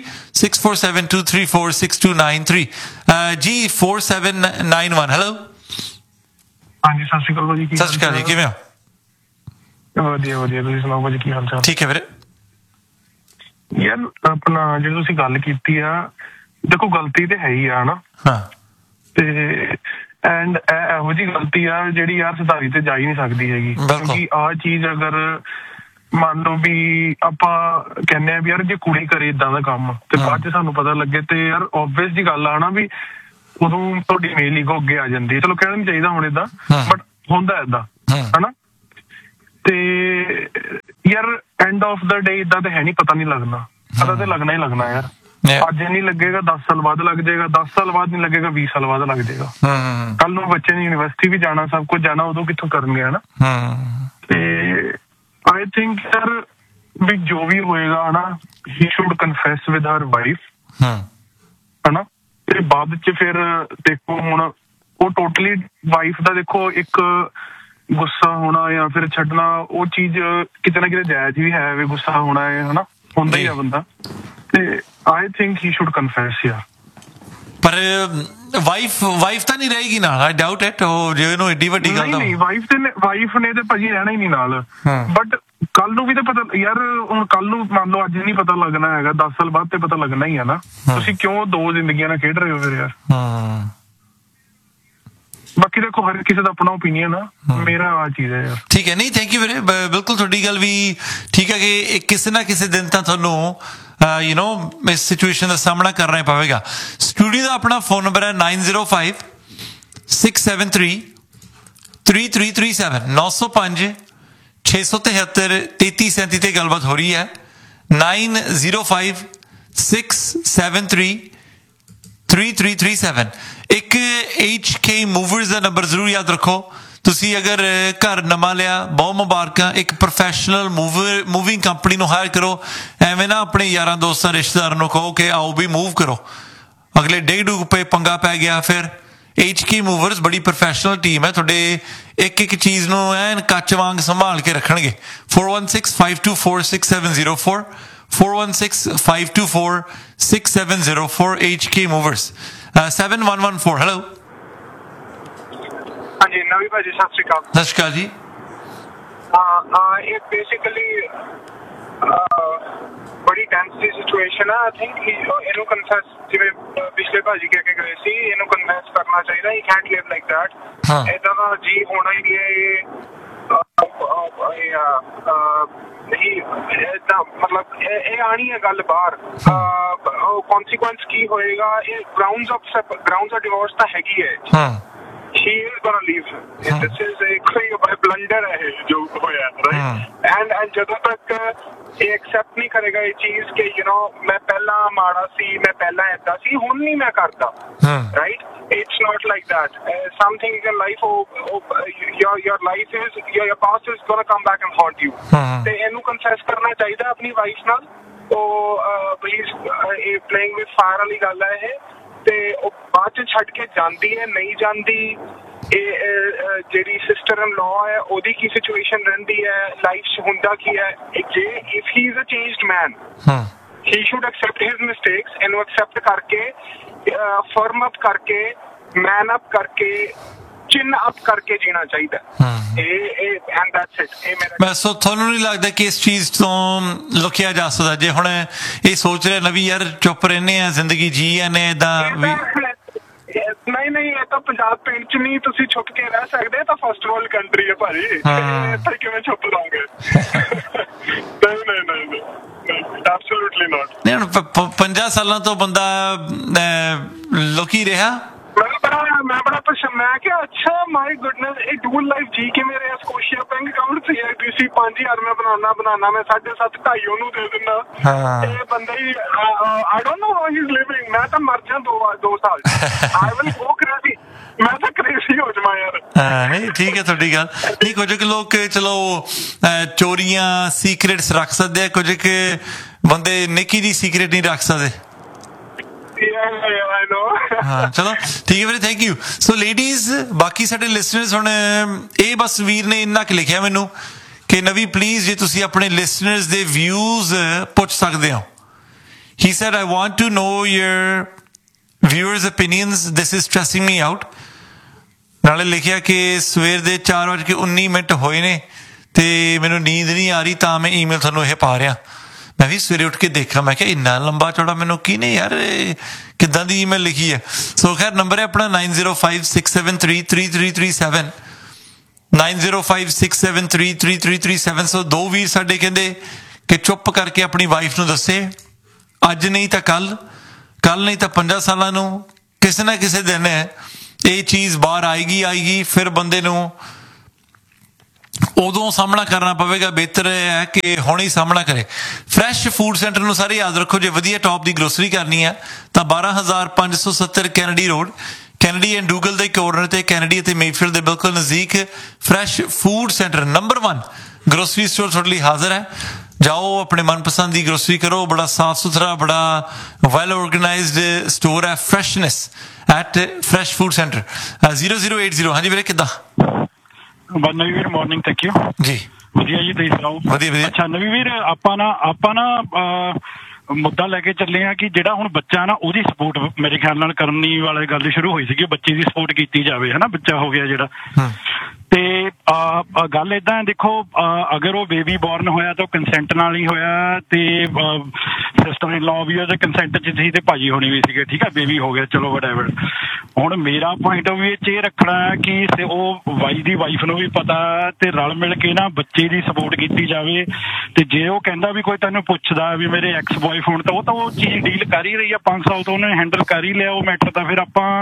A: 6472346293। ਜੀ 4791। ਹੈਲੋ,
D: ਹਾਂਜੀ ਸਤਿ ਸ਼੍ਰੀ ਅਕਾਲ ਭਾਜੀ।
A: ਸਤਿ ਸ਼੍ਰੀ ਅਕਾਲ ਜੀ, ਕਿਵੇਂ ਹੋ?
D: ਵਧੀਆ ਵਧੀਆ, ਤੁਸੀਂ ਸੁਣਾਓ ਭਾਜੀ ਕੀ ਹਾਲ ਚਾਲ?
A: ਠੀਕ ਹੈ ਵੀਰੇ।
D: ਯਾਰ ਆਪਣਾ ਜਿਹੜੀ ਤੁਸੀਂ ਗੱਲ ਕੀਤੀ ਆ, ਦੇਖੋ ਗਲਤੀ ਤੇ ਹੈ ਹੀ ਆ ਨਾ,
A: ਹਾਂ,
D: ਤੇ ਐਂਡ ਇਹੋ ਜਿਹੀ ਗਲਤੀ ਆ ਜਿਹੜੀ ਯਾਰ ਸੁਧਾਰੀ ਤੇ ਜਾ ਹੀ ਨਹੀਂ ਸਕਦੀ ਹੈਗੀ। ਕਿਉਂਕਿ ਆਹ ਚੀਜ਼ ਅਗਰ ਮੰਨ ਲਓ ਵੀ ਆਪਾਂ ਕਹਿੰਦੇ ਆ ਵੀ ਯਾਰ ਜੇ ਕੁੜੀ ਕਰੇ ਏਦਾਂ ਦਾ ਕੰਮ ਤੇ ਬਾਅਦ ਚ ਸਾਨੂੰ ਪਤਾ ਲੱਗੇ, ਤੇ ਯਾਰ ਓਬਵੀਅਸ ਦੀ ਗੱਲ ਆ ਨਾ ਵੀ ਉਦੋਂ ਤੁਹਾਡੀ ਮੇਲ ਈਗੋ ਅੱਗੇ ਆ ਜਾਂਦੀ ਹੈ। ਚਲੋ ਕਹਿਣਾ ਨੀ ਚਾਹੀਦਾ ਹੁਣ ਏਦਾਂ, ਬਟ ਹੁੰਦਾ ਏਦਾਂ ਹਨਾ। ਤੇ ਯਾਰ ਐਂਡ ਆਫ ਦਾ ਡੇ ਏਦਾਂ ਤੇ ਹੈ ਨੀ, ਪਤਾ ਨੀ ਲੱਗਣਾ, ਪਤਾ ਤੇ ਲੱਗਣਾ ਹੀ ਲੱਗਣਾ ਯਾਰ। ਅੱਜ ਨਹੀਂ ਲੱਗੇਗਾ 10 ਸਾਲ ਬਾਅਦ ਲੱਗ ਜਾਏਗਾ, 10 ਸਾਲ ਬਾਅਦ ਨਹੀਂ ਲੱਗੇਗਾ 20 ਸਾਲ ਬਾਅਦ ਲੱਗ ਜਾਏਗਾ। ਕੱਲ ਨੂੰ ਬੱਚੇ ਨੇ ਯੂਨੀਵਰਸਿਟੀ ਵੀ ਜਾਣਾ, ਸਭ ਕੁਝ ਜਾਣਾ, ਉਦੋਂ ਕਿੱਥੋਂ ਕਰਨਗੇ ਹਨਾ। ਤੇ ਆਈ ਥਿੰਕ ਯਾਰ ਵੀ ਜੋ ਵੀ ਹੋਏਗਾ ਹਨਾ, ਹੀ should confess with her wife ਹਨਾ। ਤੇ ਬਾਅਦ ਚ ਫਿਰ ਦੇਖੋ ਹੁਣ ਉਹ ਟੋਟਲੀ ਵਾਈਫ ਦਾ ਦੇਖੋ ਇੱਕ ਗੁੱਸਾ ਹੋਣਾ ਜਾਂ ਫਿਰ ਛੱਡਣਾ, ਉਹ ਚੀਜ਼ ਕਿਤੇ ਨਾ ਕਿਤੇ ਜਾਇਜ਼ ਵੀ ਹੈ ਵੀ ਗੁੱਸਾ ਹੋਣਾ ਹੈ ਹਨਾ, ਹੁੰਦਾ ਹੀ ਆ ਬੰਦਾ। ਤੇ I think he should confess ਯਾਰ।
A: ਪਰ ਵਾਈਫ ਤਾਂ ਨਹੀਂ ਰਹੇਗੀ ਨਾਲ, ਆਈ ਡਾਊਟ ਇਟ। ਉਹ ਜੇ ਇਹਨੂੰ ਏਡੀ ਵੱਡੀ ਗੱਲ
D: ਨਹੀਂ, ਵਾਈਫ ਨੇ ਤੇ ਭਾਜੀ ਰਹਿਣਾ ਹੀ ਨਹੀਂ ਨਾਲ, ਬਟ ਕੱਲ ਨੂੰ ਵੀ ਤਾਂ ਪਤਾ ਯਾਰ। ਹੁਣ ਕੱਲ ਨੂੰ ਮੰਨ ਲਓ ਅੱਜ ਨਹੀਂ ਪਤਾ ਲੱਗਣਾ ਹੈਗਾ, 10 ਸਾਲ ਬਾਅਦ ਤੇ ਪਤਾ ਲੱਗਣਾ ਹੀ ਆ ਨਾ। ਤੁਸੀਂ ਕਿਉਂ ਦੋ ਜ਼ਿੰਦਗੀਆਂ ਨਾਲ ਖੇਡ ਰਹੇ ਹੋ ਫਿਰ ਯਾਰ? ਬਾਕੀ ਦੇਖੋ ਹਰ ਕਿਸੇ ਦਾ ਆਪਣਾ ਓਪੀਨੀਅਨ ਆ, ਮੇਰਾ ਆ ਚੀਜ਼ ਹੈ ਯਾਰ।
A: ਠੀਕ ਹੈ, ਨਹੀਂ ਥੈਂਕ ਯੂ ਵੀਰੇ, ਬਿਲਕੁਲ ਤੁਹਾਡੀ ਗੱਲ ਵੀ ਠੀਕ ਹੈ ਕਿ ਕਿਸੇ ਨਾ ਕਿਸੇ ਦਿਨ ਤਾਂ ਤੁਹਾਨੂੰ ਇਸ ਸਿਚੁਏਸ਼ਨ ਦਾ ਸਾਹਮਣਾ ਕਰਨਾ ਹੀ ਪਵੇਗਾ। ਸਟੂਡੀਓ ਦਾ ਆਪਣਾ ਫੋਨ ਨੰਬਰ ਹੈ 9056733337। 9056733337 ਤੇ ਗੱਲਬਾਤ ਹੋ ਰਹੀ ਹੈ। 9056733337। ਇੱਕ HK Movers ਦਾ ਨੰਬਰ ਜ਼ਰੂਰ ਯਾਦ ਰੱਖੋ। ਤੁਸੀਂ ਅਗਰ ਘਰ ਨਵਾਂ ਲਿਆ, ਬਹੁਤ ਮੁਬਾਰਕਾਂ। ਇੱਕ ਪ੍ਰੋਫੈਸ਼ਨਲ ਮੂਵਿੰਗ ਕੰਪਨੀ ਨੂੰ ਹਾਇਰ ਕਰੋ। ਐਵੇਂ ਨਾ ਆਪਣੇ ਯਾਰਾਂ ਦੋਸਤਾਂ ਰਿਸ਼ਤੇਦਾਰਾਂ ਨੂੰ ਕਹੋ ਕਿ ਆਓ ਵੀ ਮੂਵ ਕਰੋ, ਅਗਲੇ ਡੇਢ ਪੇ ਪੰਗਾ ਪੈ ਗਿਆ। ਫਿਰ HK Movers ਬੜੀ ਪ੍ਰੋਫੈਸ਼ਨਲ ਟੀਮ ਹੈ, ਤੁਹਾਡੇ ਇੱਕ ਇੱਕ ਚੀਜ਼ ਨੂੰ ਐਨ ਕੱਚ ਵਾਂਗ ਸੰਭਾਲ ਕੇ ਰੱਖਣਗੇ। 4165246704 4165246704 HK Movers। 7114 ਹੈਲੋ।
E: ਹਾਂਜੀ ਨਵੀਂ ਭਾਜੀ ਸਤਿ ਸ਼੍ਰੀ ਅਕਾਲ।
A: ਸਤਿ ਸ਼੍ਰੀ ਅਕਾਲ ਜੀ।
E: ਇਹ ਬੇਸਿਕਲੀ ਬੜੀ ਟੈਂਸ ਦੀ ਸਿਚੁਏਸ਼ਨ ਆ। ਆਈ ਥਿੰਕ ਇਹਨੂੰ ਕਨਫੈਸ, ਜਿਵੇਂ ਪਿਛਲੇ ਭਾਜੀ ਕਹਿ ਕੇ ਗਏ ਸੀ, ਇਹਨੂੰ ਕਨਫੈਸ ਕਰਨਾ ਚਾਹੀਦਾ। ਹੀ ਕੈਨਟ ਲਿਵ ਲਾਈਕ ਦੈਟ। ਏਦਾਂ ਦਾ ਜੀ ਹੋਣਾ ਹੀ ਨਹੀਂ। ਮਤਲਬ ਇਹ ਆਣੀ ਹੈ ਗੱਲ ਬਾਹਰ। ਕੌਨਸੀਕੁਐਂਸ ਕੀ ਹੋਏਗਾ? ਇਹ ਗਰਾਊਂਡਸ ਆਫ ਡਿਵੋਰਸ ਤਾਂ ਹੈਗੀ ਹੈ, he is gonna leave him. This is a blunder है जो होया, right? And ਜਦੋਂ ਤੱਕ ਇਹ accept ਨਹੀਂ ਕਰੇਗਾ ਇਹ ਚੀਜ਼ ਕਿ ਮੈਂ ਪਹਿਲਾਂ ਮਾੜਾ ਸੀ, ਮੈਂ ਪਹਿਲਾਂ ਏਦਾਂ ਸੀ, ਹੁਣ ਨਹੀਂ ਮੈਂ ਕਰਦਾ, right? It's not like that. Something in your life, your life is, your past is gonna come back and haunt you. ਤੇ ਇਹਨੂੰ confess ਕਰਨਾ ਚਾਹੀਦਾ ਆਪਣੀ ਵਾਈਫ ਨਾਲ। ਉਹ please playing with fire ਵਾਲੀ ਗੱਲ ਹੈ ਇਹ, ਤੇ ਉਹ ਬਾਅਦ ਚ ਛੱਡ ਕੇ ਜਾਂਦੀ ਹੈ ਨਹੀਂ ਜਾਂਦੀ, ਇਹ ਜਿਹੜੀ ਸਿਸਟਰ ਇਨ ਲਾਅ ਹੈ ਉਹਦੀ ਕੀ ਸਿਚੁਏਸ਼ਨ ਰਹਿੰਦੀ ਹੈ ਲਾਈਫ 'ਚ, ਹੁੰਦਾ ਕੀ ਹੈ। ਜੇ if he is a changed man, he should accept his mistakes, ਇਹਨੂੰ ਐਕਸੈਪਟ ਕਰਕੇ, ਫਰਮ ਅਪ ਕਰਕੇ, ਮੈਨ ਅਪ ਕਰਕੇ, ਚਿੰਨ ਅਪ ਕਰਕੇ ਜੀਣਾ ਚਾਹੀਦਾ। And that's it. ਇਹ ਮੇਰਾ
A: ਮੈਂ ਸੋ ਤੁਹਾਨੂੰ ਨਹੀਂ ਲੱਗਦਾ ਕਿ ਇਸ ਚੀਜ਼ ਤੋਂ ਲੁਕਿਆ ਜਾ ਸਕਦਾ? ਜੇ ਹੁਣ ਇਹ ਸੋਚ ਰਹੇ ਨਵੀਂ ਯਾਰ ਚੁੱਪ ਰਹਿੰਦੇ ਆ, ਜ਼ਿੰਦਗੀ ਜੀ ਨੇ ਏਦਾਂ ਵੀ,
E: ਨਹੀਂ ਇਹ ਤਾਂ ਪੰਜਾਬ ਪਿੰਡ ਚ ਨਹੀਂ ਤੁਸੀਂ ਛੁਪ ਕੇ ਰਹਿ ਸਕਦੇ, ਤਾਂ ਫਸਟ ਵਰਲਡ ਕੰਟਰੀ ਹੈ ਭਾਜੀ, ਇੱਥੇ ਕਿਵੇਂ ਛੁਪ ਲਾਂਗੇ? ਨਹੀਂ ਐਬਸੋਲੂਟਲੀ ਨਾਟ।
A: ਨਹੀਂ ਹੁਣ 50 ਸਾਲਾਂ ਤੋਂ ਬੰਦਾ ਲੁਕੀ ਰਿਹਾ।
E: ਮੈਂ ਬੜਾ ਪਸੰਦ, ਮੈਂ ਕਿਹਾ ਅੱਛਾ ਮਾਈ ਗੁੱਡਨੈਸ, ਇਹ ਡੂਲ ਲਾਈਫ ਜੀ ਕੇ ਮੇਰੇ ਸਕੋਸ਼ੀਆ ਬੈਂਕ ਅਕਾਊਂਟ ਸੀ ITC 5000 ਮੈਂ ਬਣਾਉਣਾ ਮੈਂ 7.5 2.5 ਉਹਨੂੰ ਦੇ ਦਿੰਦਾ। ਇਹ ਬੰਦਾ ਹੀ I don't know how he's living। ਮੈਂ ਤਾਂ ਮਰ ਜਾ 2 ਸਾਲ I will go crazy। ਮੈਂ ਤਾਂ ਕ੍ਰੇਜ਼ੀ ਹੋ ਜਾਵਾਂ ਯਾਰ।
A: ਨਹੀਂ ਠੀਕ ਹੈ ਤੁਹਾਡੀ ਗੱਲ। ਨਹੀਂ ਕੁਝ ਕੁ ਲੋਕ ਚਲੋ ਚੋਰੀਆਂ ਸੀਕ੍ਰੇਟਸ ਰੱਖ ਸਕਦੇ ਆ, ਕੁਝ ਕੁ ਬੰਦੇ ਨਿੱਕੀ ਜਿਹੀ ਸੀਕ੍ਰੇਟ ਨਹੀਂ ਰੱਖ ਸਕਦੇ। ਹਾਂ ਚਲੋ ਠੀਕ ਹੈ ਵੀਰੇ, ਥੈਂਕ ਯੂ। ਸੋ ਲੇਡੀਜ਼, ਬਾਕੀ ਸਾਡੇ ਲਿਸਨਰਸ, ਹੁਣ ਇਹ ਬਸ ਵੀਰ ਨੇ ਇੰਨਾ ਕੁ ਲਿਖਿਆ ਮੈਨੂੰ ਕਿ ਨਵੀ ਪਲੀਜ਼ ਜੇ ਤੁਸੀਂ ਆਪਣੇ ਲਿਸਨਰਸ ਦੇ ਵਿਊਜ਼ ਪੁੱਛ ਸਕਦੇ ਹੋ। He said, I want to know your viewers' opinions. This is stressing me out. ਨਾਲੇ ਲਿਖਿਆ ਕਿ ਸਵੇਰ ਦੇ 4:19 ਹੋਏ ਨੇ ਤੇ ਮੈਨੂੰ ਨੀਂਦ ਨਹੀਂ ਆ ਰਹੀ, ਤਾਂ ਮੈਂ ਈਮੇਲ ਤੁਹਾਨੂੰ ਇਹ ਪਾ ਰਿਹਾ। ਮੈਂ ਵੀ ਸਵੇਰੇ ਉੱਠ ਕੇ ਦੇਖਿਆ, ਮੈਂ ਕਿਹਾ ਇੰਨਾ ਲੰਬਾ ਚੌੜਾ ਮੈਨੂੰ ਕੀ ਨੇ ਯਾਰ ਕਿੱਦਾਂ ਦੀ ਈਮੇਲ ਲਿਖੀ ਹੈ। ਸੋ ਖੈਰ ਨੰਬਰ ਹੈ ਆਪਣਾ 9056733337 9056733337। ਸੋ 2 ਵੀਰ ਸਾਡੇ ਕਹਿੰਦੇ ਕਿ ਚੁੱਪ ਕਰਕੇ ਆਪਣੀ ਵਾਈਫ ਨੂੰ ਦੱਸੇ, ਅੱਜ ਨਹੀਂ ਤਾਂ ਕੱਲ ਨਹੀਂ ਤਾਂ 50 ਸਾਲਾਂ ਨੂੰ, ਕਿਸੇ ਨਾ ਕਿਸੇ ਦਿਨ ਇਹ ਚੀਜ਼ ਬਾਹਰ ਆਏਗੀ। ਫਿਰ ਬੰਦੇ ਨੂੰ ਉਦੋਂ ਸਾਹਮਣਾ ਕਰਨਾ ਪਵੇਗਾ। ਬਿਹਤਰ ਹੈ ਕਿ ਹੁਣ ਹੀ ਸਾਹਮਣਾ ਕਰੇ। ਫਰੈਸ਼ ਫੂਡ ਸੈਂਟਰ ਨੂੰ ਸਾਰੇ ਯਾਦ ਰੱਖੋ, ਜੇ ਵਧੀਆ ਟੌਪ ਦੀ ਗਰੋਸਰੀ ਕਰਨੀ ਹੈ ਤਾਂ 12570 ਕੈਨੇਡੀ ਰੋਡ, ਕੈਨੇਡੀ ਐਂਡ ਡੂਗਲ ਦੇ ਕੋਰਨਰ ਤੇ, ਕੈਨੇਡੀ ਅਤੇ ਮੇਫੀਲਡ ਦੇ ਬਿਲਕੁਲ ਨਜ਼ਦੀਕ fresh food centre number 1 grocery store ਤੁਹਾਡੇ ਲਈ ਹਾਜ਼ਰ ਹੈ। ਜਾਓ, ਆਪਣੇ ਮਨਪਸੰਦ ਦੀ ਗਰੋਸਰੀ ਕਰੋ। ਬੜਾ ਸਾਫ ਸੁਥਰਾ, ਬੜਾ ਵੈਲ ਆਰਗੇਨਾਈਜ਼ਡ ਸਟੋਰ ਹੈ। Freshness at fresh food centre 0080। ਹਾਂਜੀ ਵੀਰੇ ਕਿੱਦਾਂ?
F: ਨਵੀਂ ਵੀਰ ਮਾਰਨਿੰਗ, ਥੈਂਕ ਯੂ
A: ਜੀ।
F: ਵਧੀਆ ਜੀ, ਤੁਸੀਂ ਸੁਣਾਓ?
A: ਵਧੀਆ।
F: ਅੱਛਾ ਨਵੀਂ ਵੀਰ, ਆਪਾਂ ਨਾ ਮੁੱਦਾ ਲੈ ਕੇ ਚੱਲੇ ਆ ਕਿ ਜਿਹੜਾ ਹੁਣ ਬੱਚਾ ਨਾ ਉਹਦੀ ਸਪੋਰਟ ਮੇਰੇ ਖਿਆਲ ਨਾਲ ਕਰਨੀ ਵਾਲੀ ਗੱਲ ਸ਼ੁਰੂ ਹੋਈ ਸੀਗੀ, ਬੱਚੇ ਦੀ ਸਪੋਰਟ ਕੀਤੀ ਜਾਵੇ, ਹਨਾ। ਬੱਚਾ ਹੋ ਗਿਆ ਜਿਹੜਾ, ਤੇ ਗੱਲ ਏਦਾਂ ਹੈ, ਦੇਖੋ ਅਗਰ ਉਹ ਬੇਬੀ ਬੋਰਨ ਹੋਇਆ ਤਾਂ ਉਹ ਕੰਸੈਂਟ ਨਾਲ ਹੀ ਹੋਇਆ, ਤੇ ਸਿਸਟਰ ਇਨ ਲਾਅ ਵੀ ਉਹਦੇ ਕੰਸੈਂਟ 'ਚ ਸੀ ਤੇ ਭਾਜੀ ਹੋਣੀ ਵੀ ਸੀਗੇ, ਠੀਕ ਹੈ। ਬੇਬੀ ਹੋ ਗਿਆ, ਚਲੋ ਵਟਐਵਰ। ਹੁਣ ਮੇਰਾ ਪੁਆਇੰਟ ਆਫ ਵਿਊ 'ਚ ਇਹ ਰੱਖਣਾ ਕਿ ਉਹ ਵਾਈ ਦੀ ਵਾਈਫ ਨੂੰ ਵੀ ਪਤਾ ਤੇ ਰਲ ਮਿਲ ਕੇ ਨਾ ਬੱਚੇ ਦੀ ਸਪੋਰਟ ਕੀਤੀ ਜਾਵੇ। ਤੇ ਜੇ ਉਹ ਕਹਿੰਦਾ ਵੀ ਕੋਈ ਤੈਨੂੰ ਪੁੱਛਦਾ ਵੀ ਮੇਰੇ ਐਕਸ ਬॉयਫ੍ਰੈਂਡ, ਤਾਂ ਉਹ ਚੀਜ਼ ਡੀਲ ਕਰ ਹੀ ਰਹੀ ਆ 5 ਸਾਲ ਤੋਂ, ਉਹਨੇ ਹੈਂਡਲ ਕਰ ਹੀ ਲਿਆ ਉਹ ਮੈਟਰ। ਤਾਂ ਫਿਰ ਆਪਾਂ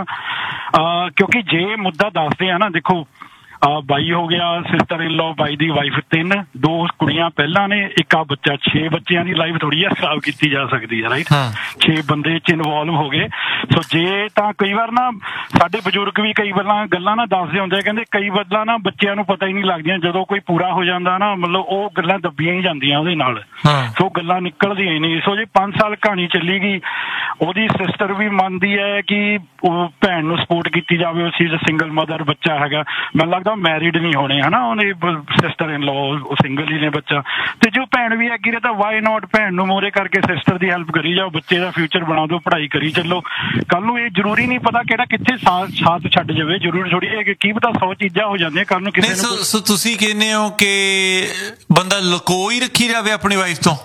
F: ਕਿਉਂਕਿ ਜੇ ਮੁੱਦਾ ਦੱਸਦੇ ਆ ਨਾ, ਦੇਖੋ ਬਾਈ ਹੋ ਗਿਆ, sister in law, by the wife, 3 2 ਕੁੜੀਆਂ ਪਹਿਲਾਂ ਨੇ, ਇੱਕ ਆ ਬੱਚਾ, 6 ਬੱਚਿਆਂ ਦੀ ਲਾਈਫ ਥੋੜੀ ਜਿਹੀ ਖਰਾਬ ਕੀਤੀ ਜਾ ਸਕਦੀ ਹੈ, ਰਾਈਟ। 6 ਬੰਦੇ 'ਚ ਇਨਵੋਲਵ ਹੋ ਗਏ। ਸੋ ਜੇ ਤਾਂ ਕਈ ਵਾਰ ਨਾ ਸਾਡੇ ਬਜ਼ੁਰਗ ਵੀ ਕਈ ਵਾਰ ਗੱਲਾਂ ਨਾ ਦੱਸਦੇ ਹੁੰਦੇ, ਕਹਿੰਦੇ ਕਈ ਵਾਰ ਨਾ ਬੱਚਿਆਂ ਨੂੰ ਪਤਾ ਹੀ ਨਹੀਂ ਲੱਗਦੀਆਂ, ਜਦੋਂ ਕੋਈ ਪੂਰਾ ਹੋ ਜਾਂਦਾ ਨਾ, ਮਤਲਬ ਉਹ ਗੱਲਾਂ ਦੱਬੀਆਂ ਹੀ ਜਾਂਦੀਆਂ ਉਹਦੇ ਨਾਲ, ਸੋ ਗੱਲਾਂ ਨਿਕਲਦੀਆਂ ਹੀ ਨਹੀਂ। ਸੋ ਜੇ 5 ਸਾਲ ਕਹਾਣੀ ਚੱਲੀ ਗਈ, ਉਹਦੀ ਸਿਸਟਰ ਵੀ ਮੰਨਦੀ ਹੈ ਕਿ ਉਹ ਭੈਣ ਨੂੰ ਸਪੋਰਟ ਕੀਤੀ ਜਾਵੇ, ਉਹ ਸੀ ਸਿੰਗਲ ਮਦਰ, ਬੱਚਾ ਹੈਗਾ, ਮੈਨੂੰ ਲੱਗਦਾ ਮੈਰਿਡ ਨਹੀਂ ਹੋਣੇ, ਹਨਾ। ਉਹਨੇ ਸਿਸਟਰ ਇਨ ਲਾਅ ਸਿੰਗਲ ਹੀ ਨੇ, ਬੱਚਾ। ਤੇ ਜੋ ਭੈਣ ਵੀ ਹੈਗੀ ਤਾਂ ਵਾਈ ਨੋਟ ਭੈਣ ਨੂੰ ਮੋਰੇ ਕਰਕੇ ਸਿਸਟਰ ਦੀ ਹੈਲਪ ਕਰੀ ਜਾਓ, ਬੱਚੇ ਦਾ ਫਿਊਚਰ ਬਣਾ ਦਿਓ, ਪੜ੍ਹਾਈ ਕਰੀ ਚੱਲੋ। ਕੱਲ ਨੂੰ ਇਹ ਜ਼ਰੂਰੀ ਨਹੀਂ ਪਤਾ ਕਿਹੜਾ ਕਿੱਥੇ ਸਾਥ ਛੱਡ ਜਾਵੇ, ਜ਼ਰੂਰੀ ਥੋੜੀ ਹੈ ਕਿ ਕੀ ਪਤਾ 100 ਚੀਜ਼ਾਂ ਹੋ ਜਾਂਦੀਆਂ ਕੱਲ ਨੂੰ ਕਿਸੇ ਨੂੰ।
A: ਸੋ ਤੁਸੀਂ ਕਹਿੰਦੇ ਹੋ ਕਿ ਬੰਦਾ ਲੁਕੋ ਹੀ ਰੱਖੀ ਜਾਵੇ ਆਪਣੀ ਵਾਈਫ ਤੋਂ?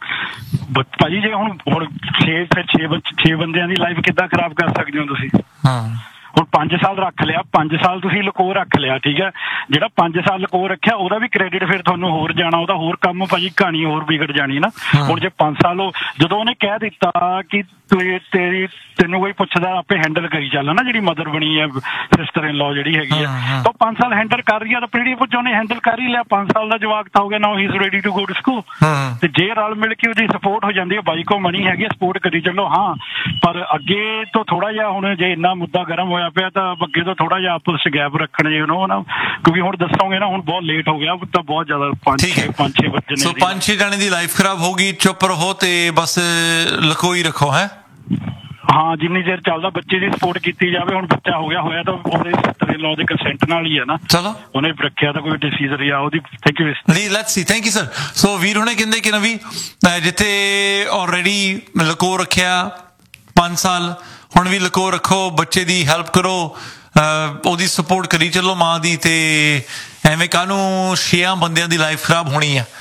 F: ਭਾਜੀ ਜੇ ਹੁਣ 6 ਬੰਦਿਆਂ ਦੀ ਲਾਈਫ ਕਿੱਦਾਂ ਖਰਾਬ ਕਰ ਸਕਦੇ ਹੋ ਤੁਸੀਂ? ਹੁਣ 5 ਸਾਲ ਰੱਖ ਲਿਆ, 5 ਸਾਲ ਤੁਸੀਂ ਲੁਕੋ ਰੱਖ ਲਿਆ, ਠੀਕ ਹੈ। ਜਿਹੜਾ 5 ਸਾਲ ਲੁਕੋ ਰੱਖਿਆ ਉਹਦਾ ਵੀ ਕ੍ਰੈਡਿਟ ਫਿਰ ਤੁਹਾਨੂੰ ਹੋਰ ਜਾਣਾ, ਉਹਦਾ ਹੋਰ ਕੰਮ ਭਾਜੀ ਕਹਾਣੀ ਹੋਰ ਵਿਗੜ ਜਾਣੀ ਨਾ। ਹੁਣ ਜੇ 5 ਸਾਲ ਜਦੋਂ ਉਹਨੇ ਕਹਿ ਦਿੱਤਾ ਕਿ ਤੈਨੂੰ ਕੋਈ ਪੁੱਛਦਾ ਆਪੇ ਹੈਂਡਲ ਕਰੀ ਚੱਲ ਨਾ, ਜਿਹੜੀ ਮਦਰ ਬਣੀ ਹੈ ਸਿਸਟਰ ਇਨ ਲਾ ਜਿਹੜੀ ਹੈਗੀ ਆ, ਤਾਂ 5 ਸਾਲ ਹੈਂਡਲ ਕਰ ਰਹੀ ਆ, ਤਾਂ ਪੀੜੀ ਪੁੱਛ ਉਹਨੇ ਹੈਂਡਲ ਕਰ ਹੀ ਲਿਆ। 5 ਸਾਲ ਦਾ ਜਵਾਕ ਤਾਂ ਹੋ ਗਿਆ, ਨਾਓ ਹੀ is ready to go to school. ਤੇ ਜੇ ਰਲ ਮਿਲ ਕੇ ਉਹਦੀ ਸਪੋਰਟ ਹੋ ਜਾਂਦੀ ਹੈ, ਬਾਈ ਕੋ ਮਨੀ ਹੈਗੀ ਸਪੋਰਟ ਕਰੀ ਚੱਲੋ। ਹਾਂ, ਪਰ ਅੱਗੇ ਤੋਂ ਥੋੜਾ ਜਿਹਾ ਹੁਣ ਜੇ ਇੰਨਾ ਮੁੱਦਾ ਗਰਮ ਹੋਇਆ ਪਿਆ ਤਾਂ ਅੱਗੇ ਤੋਂ ਥੋੜਾ ਜਿਹਾ ਆਪਸ ਚ ਗੈਪ ਰੱਖਣ ਜੇ ਨਾ, ਕਿਉਂਕਿ ਹੁਣ ਦੱਸੋਗੇ ਨਾ ਹੁਣ ਬਹੁਤ ਲੇਟ ਹੋ ਗਿਆ ਤਾਂ ਬਹੁਤ ਜ਼ਿਆਦਾ 5-6 ਵਜੇ।
A: ਸੋ 5-6 ਜਾਣੇ ਦੀ ਲਾਈਫ ਖਰਾਬ ਹੋਗੀ, ਚੁੱਪ ਰਹੋ ਤੇ ਬਸ ਲਕੋਈ ਰੱਖੋ ਹੈ।
F: ਹਾਂ, ਜਿੰਨੀ ਦੇਰ ਚੱਲਦਾ ਬੱਚੇ ਦੀ ਸਪੋਰਟ ਕੀਤੀ ਜਾਵੇ। ਹੁਣ ਬੱਚਾ ਹੋ ਗਿਆ ਹੋਇਆ ਤਾਂ ਉਹਦੇ ਸਿਸਟਰ ਲੋ ਦੇ ਕੰਸੈਂਟ ਨਾਲ ਹੀ ਹੈ ਨਾ, ਚਲੋ ਉਹਨੇ ਰੱਖਿਆ ਤਾਂ ਕੋਈ ਡਿਸੀਜ਼ਨ ਰਿਹਾ ਉਹਦੀ। ਥੈਂਕ ਯੂ
A: ਜੀ, let's see. Thank you sir. ਸੋ ਵੀਰ ਹੁਣੇ ਕਹਿੰਦੇ ਕਿ ਨਵੀਂ ਜਿੱਥੇ ਆਲਰੇਡੀ ਲਕੋ ਰੱਖਿਆ 5 ਸਾਲ, ਹੁਣ ਵੀ ਲਕੋ ਰੱਖੋ, ਬੱਚੇ ਦੀ ਹੈਲਪ ਕਰੋ, ਉਹਦੀ ਸਪੋਰਟ ਕਰੀ ਚੱਲੋ ਮਾਂ ਦੀ, ਤੇ ਐਵੇਂ ਕਾਹਨੂੰ 6 ਬੰਦਿਆਂ ਦੀ ਲਾਈਫ ਖਰਾਬ ਹੋਣੀ ਆ।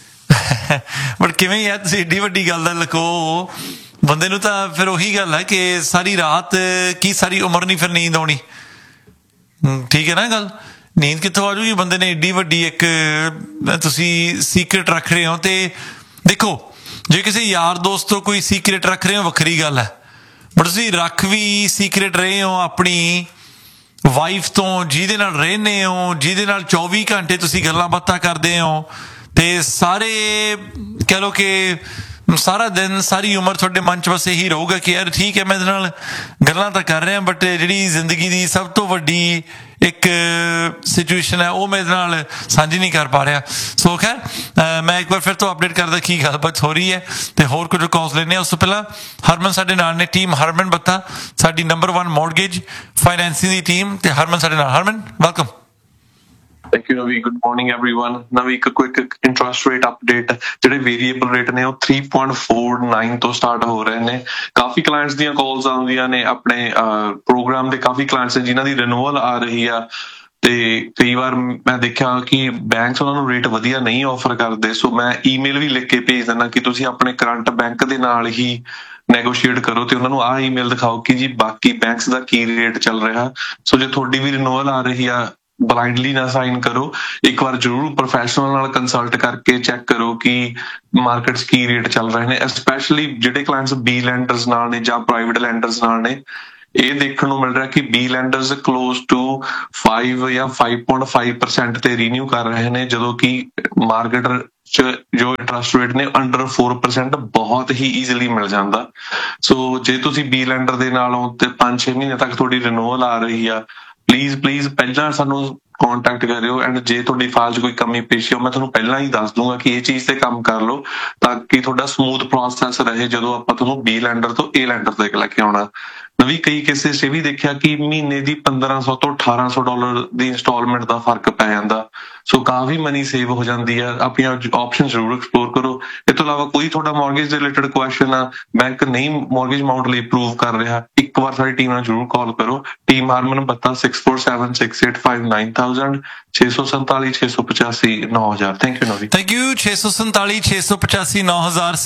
A: ਬਟ ਕਿਵੇਂ ਯਾਰ ਤੁਸੀਂ ਏਡੀ ਵੱਡੀ ਗੱਲ ਦਾ ਲਕੋ ਬੰਦੇ ਨੂੰ, ਤਾਂ ਫਿਰ ਉਹੀ ਗੱਲ ਹੈ ਕਿ ਸਾਰੀ ਰਾਤ ਕੀ ਸਾਰੀ ਉਮਰ ਨਹੀਂ ਫਿਰ ਨੀਂਦ ਆਉਣੀ। ਠੀਕ ਹੈ ਨਾ ਗੱਲ, ਨੀਂਦ ਕਿੱਥੋਂ ਆ ਜੂਗੀ? ਬੰਦੇ ਨੇ ਏਡੀ ਵੱਡੀ ਇੱਕ ਤੁਸੀਂ ਸੀਕਰੇਟ ਰੱਖ ਰਹੇ ਹੋ। ਤੇ ਦੇਖੋ, ਜੇ ਕਿਸੇ ਯਾਰ ਦੋਸਤ ਤੋਂ ਕੋਈ ਸੀਕਰੇਟ ਰੱਖ ਰਹੇ ਹੋ ਵੱਖਰੀ ਗੱਲ ਹੈ, ਬਟ ਤੁਸੀਂ ਰੱਖ ਵੀ ਸੀਕਰੇਟ ਰਹੇ ਹੋ ਆਪਣੀ ਵਾਈਫ ਤੋਂ, ਜਿਹਦੇ ਨਾਲ ਰਹਿੰਦੇ ਹੋ, ਜਿਹਦੇ ਨਾਲ 24 ਘੰਟੇ ਤੁਸੀਂ ਗੱਲਾਂ ਬਾਤਾਂ ਕਰਦੇ ਹੋ, ਤੇ ਸਾਰੇ ਕਹਿ ਲਓ ਕਿ ਸਾਰਾ ਦਿਨ ਸਾਰੀ ਉਮਰ ਤੁਹਾਡੇ ਮਨ 'ਚ ਬਸ ਇਹੀ ਰਹੂਗਾ ਕਿ ਯਾਰ ਠੀਕ ਹੈ ਮੈਂ ਇਹਦੇ ਨਾਲ ਗੱਲਾਂ ਤਾਂ ਕਰ ਰਿਹਾ, ਬਟ ਜਿਹੜੀ ਜ਼ਿੰਦਗੀ ਦੀ ਸਭ ਤੋਂ ਵੱਡੀ ਇੱਕ ਸਿਚੁਏਸ਼ਨ ਹੈ ਉਹ ਮੈਂ ਇਹਦੇ ਨਾਲ ਸਾਂਝੀ ਨਹੀਂ ਕਰ ਪਾ ਰਿਹਾ। ਸੋ ਖੈਰ ਮੈਂ ਇੱਕ ਵਾਰ ਫਿਰ ਤੋਂ ਅਪਡੇਟ ਕਰਦਾ ਕੀ ਗੱਲਬਾਤ ਹੋ ਰਹੀ ਹੈ ਤੇ ਹੋਰ ਕੁਝ ਕਾਲਸ ਲੈਣੇ। ਉਸ ਤੋਂ ਪਹਿਲਾਂ ਹਰਮਨ ਸਾਡੇ ਨਾਲ ਨੇ, ਟੀਮ ਹਰਮਨ ਬੱਤਾ, ਸਾਡੀ ਨੰਬਰ 1 ਮੌਰਗੇਜ ਫਾਈਨੈਂਸਿੰਗ ਦੀ ਟੀਮ, ਤੇ ਹਰਮਨ ਸਾਡੇ ਨਾਲ। ਹਰਮਨ, welcome.
G: Thank you, Navi. Good morning, everyone. Navi, ਇੱਕ quick interest rate update, ਜਿਹੜੇ ਵੇਰੀਏਬਲ ਰੇਟ ਨੇ ਉਹ 3.49 ਤੋਂ ਸਟਾਰਟ ਹੋ ਰਹੇ ਨੇ। ਕਾਫੀ ਕਲਾਇੰਟਸ ਦੀਆਂ ਕਾਲਸ ਆਉਂਦੀਆਂ ਨੇ, ਆਪਣੇ ਪ੍ਰੋਗਰਾਮ ਦੇ ਕਾਫੀ ਕਲਾਇੰਟਸ ਜਿਨ੍ਹਾਂ ਦੀ ਰਿਨਿਊਅਲ ਆ ਰਹੀ ਆ, ਤੇ ਕਈ ਵਾਰ ਮੈਂ ਦੇਖਿਆ ਕਿ ਬੈਂਕਸ ਉਹਨਾਂ ਨੂੰ ਰੇਟ ਵਧੀਆ ਨਹੀਂ ਆਫਰ ਕਰਦੇ। ਸੋ ਮੈਂ ਈਮੇਲ ਵੀ ਲਿਖ ਕੇ ਭੇਜ ਦਿੰਦਾ ਕਿ ਤੁਸੀਂ ਆਪਣੇ ਕਰੰਟ ਬੈਂਕ ਦੇ ਨਾਲ ਹੀ ਨੈਗੋਸ਼ੀਏਟ ਕਰੋ ਤੇ ਉਹਨਾਂ ਨੂੰ ਆਹ ਈਮੇਲ ਦਿਖਾਓ ਕਿ ਜੀ ਬਾਕੀ ਬੈਂਕਸ ਦਾ ਕੀ ਰੇਟ ਚੱਲ ਰਿਹਾ। ਸੋ ਜੇ ਤੁਹਾਡੀ ਵੀ ਰਿਨਿਊਅਲ ਆ ਰਹੀ ਆ, ਬਲਾਈਂਡਲੀ ਨਾ ਸਾਈਨ ਕਰੋ, ਇੱਕ ਵਾਰ ਜ਼ਰੂਰ ਪ੍ਰੋਫੈਸ਼ਨਲ ਨਾਲ ਕੰਸਲਟ ਕਰਕੇ ਚੈੱਕ ਕਰੋ ਕਿ ਮਾਰਕੀਟਸ ਕੀ ਰੇਟ ਚੱਲ ਰਹੇ ਨੇ। ਸਪੈਸ਼ਲੀ ਜਿਹੜੇ ਕਲਾਇੰਟਸ ਬੀ ਲੈਂਡਰਸ ਨਾਲ ਨੇ ਜਾਂ ਪ੍ਰਾਈਵੇਟ ਲੈਂਡਰਸ ਨਾਲ ਨੇ, ਇਹ ਦੇਖਣ ਨੂੰ ਮਿਲ ਰਿਹਾ ਕਿ ਬੀ ਲੈਂਡਰਸ ਕਲੋਜ਼ ਟੂ 5 ਜਾਂ 5.5% ਤੇ ਰੀਨਿਊ ਕਰ ਰਹੇ ਨੇ, ਜਦੋਂ ਕਿ ਮਾਰਕੀਟ ਚ ਜੋ ਇੰਟਰਸਟ ਰੇਟ ਨੇ ਅੰਡਰ 4% ਬਹੁਤ ਹੀ ਈਜ਼ੀਲੀ ਮਿਲ ਜਾਂਦਾ। ਸੋ ਜੇ ਤੁਸੀਂ ਬੀ ਲੈਂਡਰ ਦੇ ਨਾਲ ਹੋ ਤੇ 5-6 ਮਹੀਨੇ ਤੱਕ ਤੁਹਾਡੀ ਰਿਨਿਊਅਲ ਆ ਰਹੀ ਆ, ਪਲੀਜ਼ ਪਹਿਲਾਂ ਸਾਨੂੰ ਕੰਟੈਕਟ ਕਰਿਓ। ਐਂਡ ਜੇ ਤੁਹਾਡੀ ਫਾਈਲ 'ਚ ਕੋਈ ਕਮੀ ਪੇਸ਼ੀ ਹੋ, ਮੈਂ ਤੁਹਾਨੂੰ ਪਹਿਲਾਂ ਹੀ ਦੱਸ ਦੂੰਗਾ ਕਿ ਇਹ ਚੀਜ਼ ਤੇ ਕੰਮ ਕਰ ਲਓ ਤਾਂ ਕਿ ਤੁਹਾਡਾ ਸਮੂਥ ਪ੍ਰੋਸੈਸ ਰਹੇ ਜਦੋਂ ਆਪਾਂ ਤੁਹਾਨੂੰ ਬੀ ਲੈਂਡਰ ਤੋਂ ਏ ਲੈਂਡਰ ਤੇ ਲੈ ਕੇ ਆਉਣਾ। ਨਵੀਂ ਕਈ ਕੇਸਿਸ 'ਚ ਵੀ ਦੇਖਿਆ ਕਿ ਮਹੀਨੇ ਦੀ $1,500 ਤੋਂ $1,800 ਦੀ ਇੰਸਟਾਲਮੈਂਟ ਦਾ ਫਰਕ ਪੈ ਜਾਂਦਾ। ਸੋ ਕਾਫੀ ਮਨੀ ਸੇਵ ਹੋ ਜਾਂਦੀ ਆ। ਆਪਣੀਆਂ ਆਪਸ਼ਨ ਜ਼ਰੂਰ ਐਕਸਪਲੋਰ ਕਰੋ। ਇਹ ਤੋਂ ਇਲਾਵਾ ਕੋਈ ਤੁਹਾਡਾ ਮੌਰਗੇਜ ਦੇ ਰਿਲੇਟਡ ਕੁਐਸਚਨ ਆ, ਬੈਂਕ ਨਹੀਂ ਮੌਰਗੇਜ ਅਮਾਉਂਟ ਲਈ ਅਪਰੂਵ ਕਰ ਰਿਹਾ, ਇੱਕ ਵਾਰ ਸਾਡੀ ਟੀਮ ਨਾਲ ਜ਼ਰੂਰ ਕਾਲ ਕਰੋ। Team Harman ਬੱਤਾ 6476859000 647-685-9000। ਥੈਂਕ ਯੂ ਨਵੀ।
A: Thank you. 647-685-9000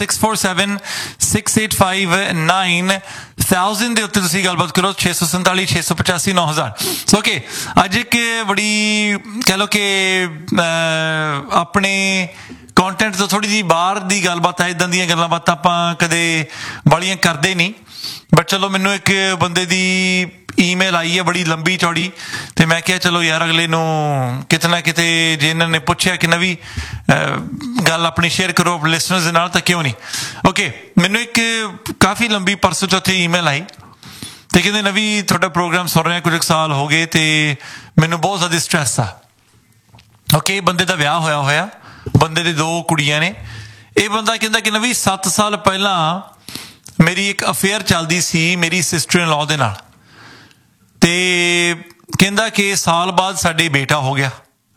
A: 647-685-9000 ਦੇ ਉੱਤੇ ਤੁਸੀਂ ਗੱਲਬਾਤ ਕਰੋ। 647-685-9000। ਸੋ ਓਕੇ, ਅੱਜ ਇੱਕ ਬੜੀ ਕਹਿ ਲਓ ਕਿ ਆਪਣੇ ਕੰਟੈਂਟ ਤੋਂ ਥੋੜੀ ਜਿਹੀ ਬਾਹਰ ਦੀ ਗੱਲਬਾਤ ਹੈ। ਇਦਾਂ ਦੀਆਂ ਗੱਲਾਂ ਬਾਤਾਂ ਆਪਾਂ ਕਦੇ ਬਾਲੀਆਂ ਕਰਦੇ ਨਹੀਂ, ਬਟ ਚਲੋ ਮੈਨੂੰ ਇੱਕ ਬੰਦੇ ਦੀ ਈਮੇਲ ਆਈ ਹੈ ਬੜੀ ਲੰਬੀ ਚੌੜੀ, ਤੇ ਮੈਂ ਕਿਹਾ ਚਲੋ ਯਾਰ ਅਗਲੇ ਨੂੰ ਕਿਤੇ ਨਾ ਕਿਤੇ ਜੇ ਇਹਨਾਂ ਨੇ ਪੁੱਛਿਆ ਕਿ ਨਵੀਂ ਗੱਲ ਆਪਣੀ ਸ਼ੇਅਰ ਕਰੋ ਲਿਸਨਰਸ ਦੇ ਨਾਲ ਤਾਂ ਕਿਉਂ ਨਹੀਂ। ਓਕੇ, ਮੈਨੂੰ ਇੱਕ ਕਾਫੀ ਲੰਬੀ ਪਰਸੋਂ ਚੌਥੇ ਈਮੇਲ ਆਈ ਤੇ ਕਹਿੰਦੇ ਨਵੀਂ ਤੁਹਾਡਾ ਪ੍ਰੋਗਰਾਮ ਸੁਣ ਰਿਹਾ ਕੁਝ ਸਾਲ ਹੋ ਗਏ ਤੇ ਮੈਨੂੰ ਬਹੁਤ ਜ਼ਿਆਦਾ ਸਟ੍ਰੈਸ ਆ। ਓਕੇ, ਬੰਦੇ ਦਾ ਵਿਆਹ ਹੋਇਆ, ਬੰਦੇ ਦੇ 2 ਕੁੜੀਆਂ ਨੇ। ਇਹ ਬੰਦਾ ਕਹਿੰਦਾ ਕਿ ਨਵੀਂ 7 ਸਾਲ ਪਹਿਲਾਂ ਮੇਰੀ ਇੱਕ ਅਫੇਅਰ ਚੱਲਦੀ ਸੀ ਮੇਰੀ ਸਿਸਟਰ ਇਨ ਲਾ ਦੇ ਨਾਲ, ਤੇ ਕਹਿੰਦਾ ਕਿ ਸਾਲ ਬਾਅਦ ਸਾਡੇ ਬੇਟਾ ਹੋ ਗਿਆ।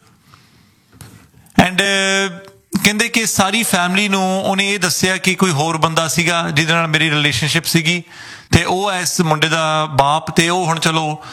A: ਐਂਡ ਕਹਿੰਦੇ ਕਿ ਸਾਰੀ ਫੈਮਿਲੀ ਨੂੰ ਉਹਨੇ ਇਹ ਦੱਸਿਆ ਕਿ ਕੋਈ ਹੋਰ ਬੰਦਾ ਸੀਗਾ ਜਿਹਦੇ ਨਾਲ ਮੇਰੀ ਰਿਲੇਸ਼ਨਸ਼ਿਪ ਸੀਗੀ, ਤੇ ਉਹ ਇਸ ਮੁੰਡੇ ਦਾ ਬਾਪ, ਤੇ ਉਹ ਹੁਣ ਚਲੋ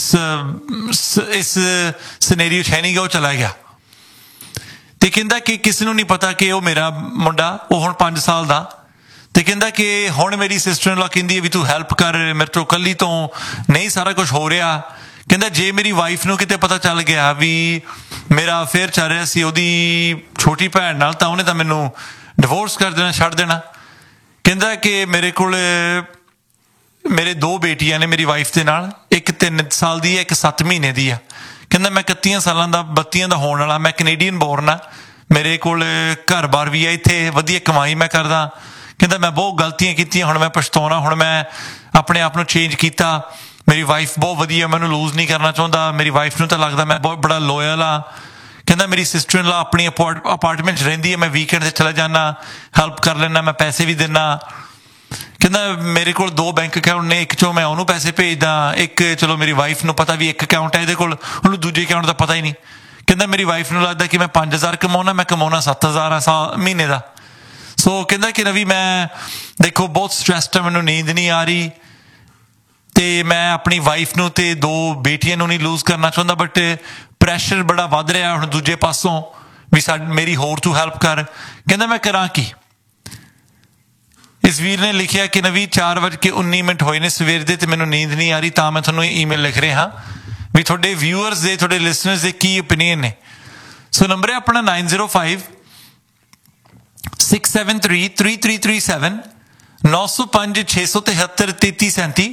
A: ਇਸ ਸਿਨੈਰੀਓ 'ਚ ਹੈ ਨਹੀਂ ਗਾ, ਉਹ ਚਲਾ ਗਿਆ। ਤੇ ਕਹਿੰਦਾ ਕਿ ਕਿਸੇ ਨੂੰ ਨਹੀਂ ਪਤਾ ਕਿ ਉਹ ਮੇਰਾ ਮੁੰਡਾ, ਉਹ ਹੁਣ 5 ਸਾਲ ਦਾ, ਤੇ ਕਹਿੰਦਾ ਕਿ ਹੁਣ ਮੇਰੀ ਸਿਸਟਰ ਇਨ ਲਾ ਕਹਿੰਦੀ ਹੈ ਵੀ ਤੂੰ ਹੈਲਪ ਕਰ, ਮੇਰੇ ਤੋਂ ਇਕੱਲੀ ਤੋਂ ਨਹੀਂ ਸਾਰਾ ਕੁਝ ਹੋ ਰਿਹਾ। ਕਹਿੰਦਾ ਜੇ ਮੇਰੀ ਵਾਈਫ ਨੂੰ ਕਿਤੇ ਪਤਾ ਚੱਲ ਗਿਆ ਵੀ ਮੇਰਾ ਅਫੇਅਰ ਚੱਲ ਰਿਹਾ ਸੀ ਉਹਦੀ ਛੋਟੀ ਭੈਣ ਨਾਲ, ਤਾਂ ਉਹਨੇ ਤਾਂ ਮੈਨੂੰ ਡਿਵੋਰਸ ਕਰ ਦੇਣਾ, ਛੱਡ ਦੇਣਾ। ਕਹਿੰਦਾ ਕਿ ਮੇਰੇ ਕੋਲ ਮੇਰੇ 2 ਬੇਟੀਆਂ ਨੇ ਮੇਰੀ ਵਾਈਫ ਦੇ ਨਾਲ, ਇੱਕ 3 ਸਾਲ ਦੀ ਹੈ, ਇੱਕ 7 ਮਹੀਨੇ ਦੀ ਆ। ਕਹਿੰਦਾ ਮੈਂ 31 ਸਾਲਾਂ ਦਾ 32 ਦਾ ਹੋਣ ਵਾਲਾ, ਮੈਂ ਕੈਨੇਡੀਅਨ ਬੋਰਨ ਆ, ਮੇਰੇ ਕੋਲ ਘਰ-ਬਾਰ ਵੀ ਆ ਇੱਥੇ, ਵਧੀਆ ਕਮਾਈ ਮੈਂ ਕਰਦਾ। ਕਹਿੰਦਾ ਮੈਂ ਬਹੁਤ ਗਲਤੀਆਂ ਕੀਤੀਆਂ, ਹੁਣ ਮੈਂ ਪਛਤਾਉਣਾ, ਹੁਣ ਮੈਂ ਆਪਣੇ ਆਪ ਨੂੰ ਚੇਂਜ ਕੀਤਾ। ਮੇਰੀ ਵਾਈਫ ਬਹੁਤ ਵਧੀਆ, ਮੈਨੂੰ ਲੂਜ਼ ਨਹੀਂ ਕਰਨਾ ਚਾਹੁੰਦਾ। ਮੇਰੀ ਵਾਈਫ ਨੂੰ ਤਾਂ ਲੱਗਦਾ ਮੈਂ ਬਹੁਤ ਬੜਾ ਲੋਇਲ ਆ। ਕਹਿੰਦਾ ਮੇਰੀ ਸਿਸਟਰ ਇਨ ਲਾ ਆਪਣੀ ਅਪਾਰਟਮੈਂਟ 'ਚ ਰਹਿੰਦੀ ਹੈ, ਮੈਂ ਵੀਕਐਂਡ 'ਤੇ ਚਲਾ ਜਾਂਦਾ, ਹੈਲਪ ਕਰ ਲੈਂਦਾ, ਮੈਂ ਪੈਸੇ ਵੀ ਦਿੰਦਾ। ਕਹਿੰਦਾ ਮੇਰੇ ਕੋਲ 2 ਬੈਂਕ ਅਕਾਊਂਟ ਨੇ, ਇੱਕ 'ਚੋਂ ਮੈਂ ਉਹਨੂੰ ਪੈਸੇ ਭੇਜਦਾ, ਇੱਕ ਚਲੋ ਮੇਰੀ ਵਾਈਫ ਨੂੰ ਪਤਾ ਵੀ ਇੱਕ ਅਕਾਊਂਟ ਹੈ ਇਹਦੇ ਕੋਲ, ਉਹਨੂੰ ਦੂਜੇ ਅਕਾਊਂਟ ਦਾ ਪਤਾ ਹੀ ਨਹੀਂ। ਕਹਿੰਦਾ ਮੇਰੀ ਵਾਈਫ ਨੂੰ ਲੱਗਦਾ ਕਿ ਮੈਂ 5000 ਕਮਾਉਣਾ, ਮੈਂ ਕਮਾਉਣਾ 7000 ਆ ਮਹੀਨੇ ਦਾ। ਸੋ ਕਹਿੰਦਾ ਕਿ ਰਵੀ ਮੈਂ ਦੇਖੋ ਬਹੁਤ ਸਟ੍ਰੈਸਡ ਆ, ਮੈਨੂੰ ਨੀਂਦ ਨਹੀਂ ਆ ਰਹੀ ਤੇ ਮੈਂ ਆਪਣੀ ਵਾਈਫ ਨੂੰ ਤੇ 2 ਬੇਟੀਆਂ ਨੂੰ ਨਹੀਂ ਲੂਜ਼ ਕਰਨਾ ਚਾਹੁੰਦਾ, ਬਟ ਪ੍ਰੈਸ਼ਰ ਬੜਾ ਵੱਧ ਰਿਹਾ ਹੁਣ ਦੂਜੇ ਪਾਸੋਂ ਵੀ ਮੇਰੀ ਹੋਰ ਤੂੰ ਹੈਲਪ ਕਰ। ਕਹਿੰਦਾ ਮੈਂ ਕਰਾਂ ਕੀ। ਇਸ ਵੀਰ ਨੇ ਲਿਖਿਆ ਕਿ ਨਵੀਂ 4:19 ਹੋਏ ਨੇ ਸਵੇਰ ਦੇ ਤੇ ਮੈਨੂੰ ਨੀਂਦ ਨਹੀਂ ਆ ਰਹੀ, ਤਾਂ ਮੈਂ ਤੁਹਾਨੂੰ ਈਮੇਲ ਲਿਖ ਰਿਹਾ ਵੀ ਤੁਹਾਡੇ ਵਿਊਅਰਸ ਦੇ, ਤੁਹਾਡੇ ਲਿਸਨਰਸ ਦੇ ਕੀ ਓਪੀਨੀਅਨ ਨੇ। ਸੋ ਨੰਬਰ ਹੈ ਆਪਣਾ 9056733337 905 673 3337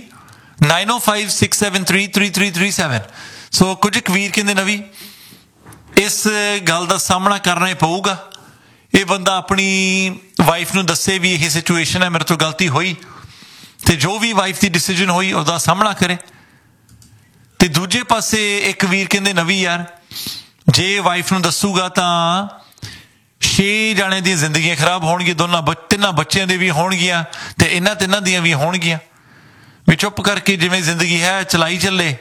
A: 9056733337। ਸੋ ਕੁਝ ਵੀਰ ਕਹਿੰਦੇ ਨਵੀਂ ਇਸ ਗੱਲ ਦਾ ਸਾਹਮਣਾ ਕਰਨਾ ਹੀ ਪਊਗਾ, ਇਹ ਬੰਦਾ ਆਪਣੀ ਵਾਈਫ ਨੂੰ ਦੱਸੇ ਵੀ ਇਹ ਸਿਚੁਏਸ਼ਨ ਹੈ, ਮੇਰੇ ਤੋਂ ਗਲਤੀ ਹੋਈ, ਤੇ ਜੋ ਵੀ ਵਾਈਫ ਦੀ ਡਿਸੀਜਨ ਹੋਈ ਉਹਦਾ ਸਾਹਮਣਾ ਕਰੇ। ਤੇ ਦੂਜੇ ਪਾਸੇ ਇੱਕ ਵੀਰ ਕਹਿੰਦੇ ਨਵੀਂ ਯਾਰ ਜੇ ਵਾਈਫ ਨੂੰ ਦੱਸੂਗਾ ਤਾਂ 6 ਜਾਣੇ ਦੀਆਂ ਜ਼ਿੰਦਗੀਆਂ ਖਰਾਬ ਹੋਣਗੀਆਂ, 3 ਬੱਚਿਆਂ ਦੇ ਵੀ ਹੋਣਗੀਆਂ ਤੇ ਇਹਨਾਂ 3 ਦੀਆਂ ਵੀ ਹੋਣਗੀਆਂ। ਵੀ ਚੁੱਪ ਕਰਕੇ ਜਿਵੇਂ ਜ਼ਿੰਦਗੀ ਹੈ ਚਲਾਈ ਚੱਲੇ।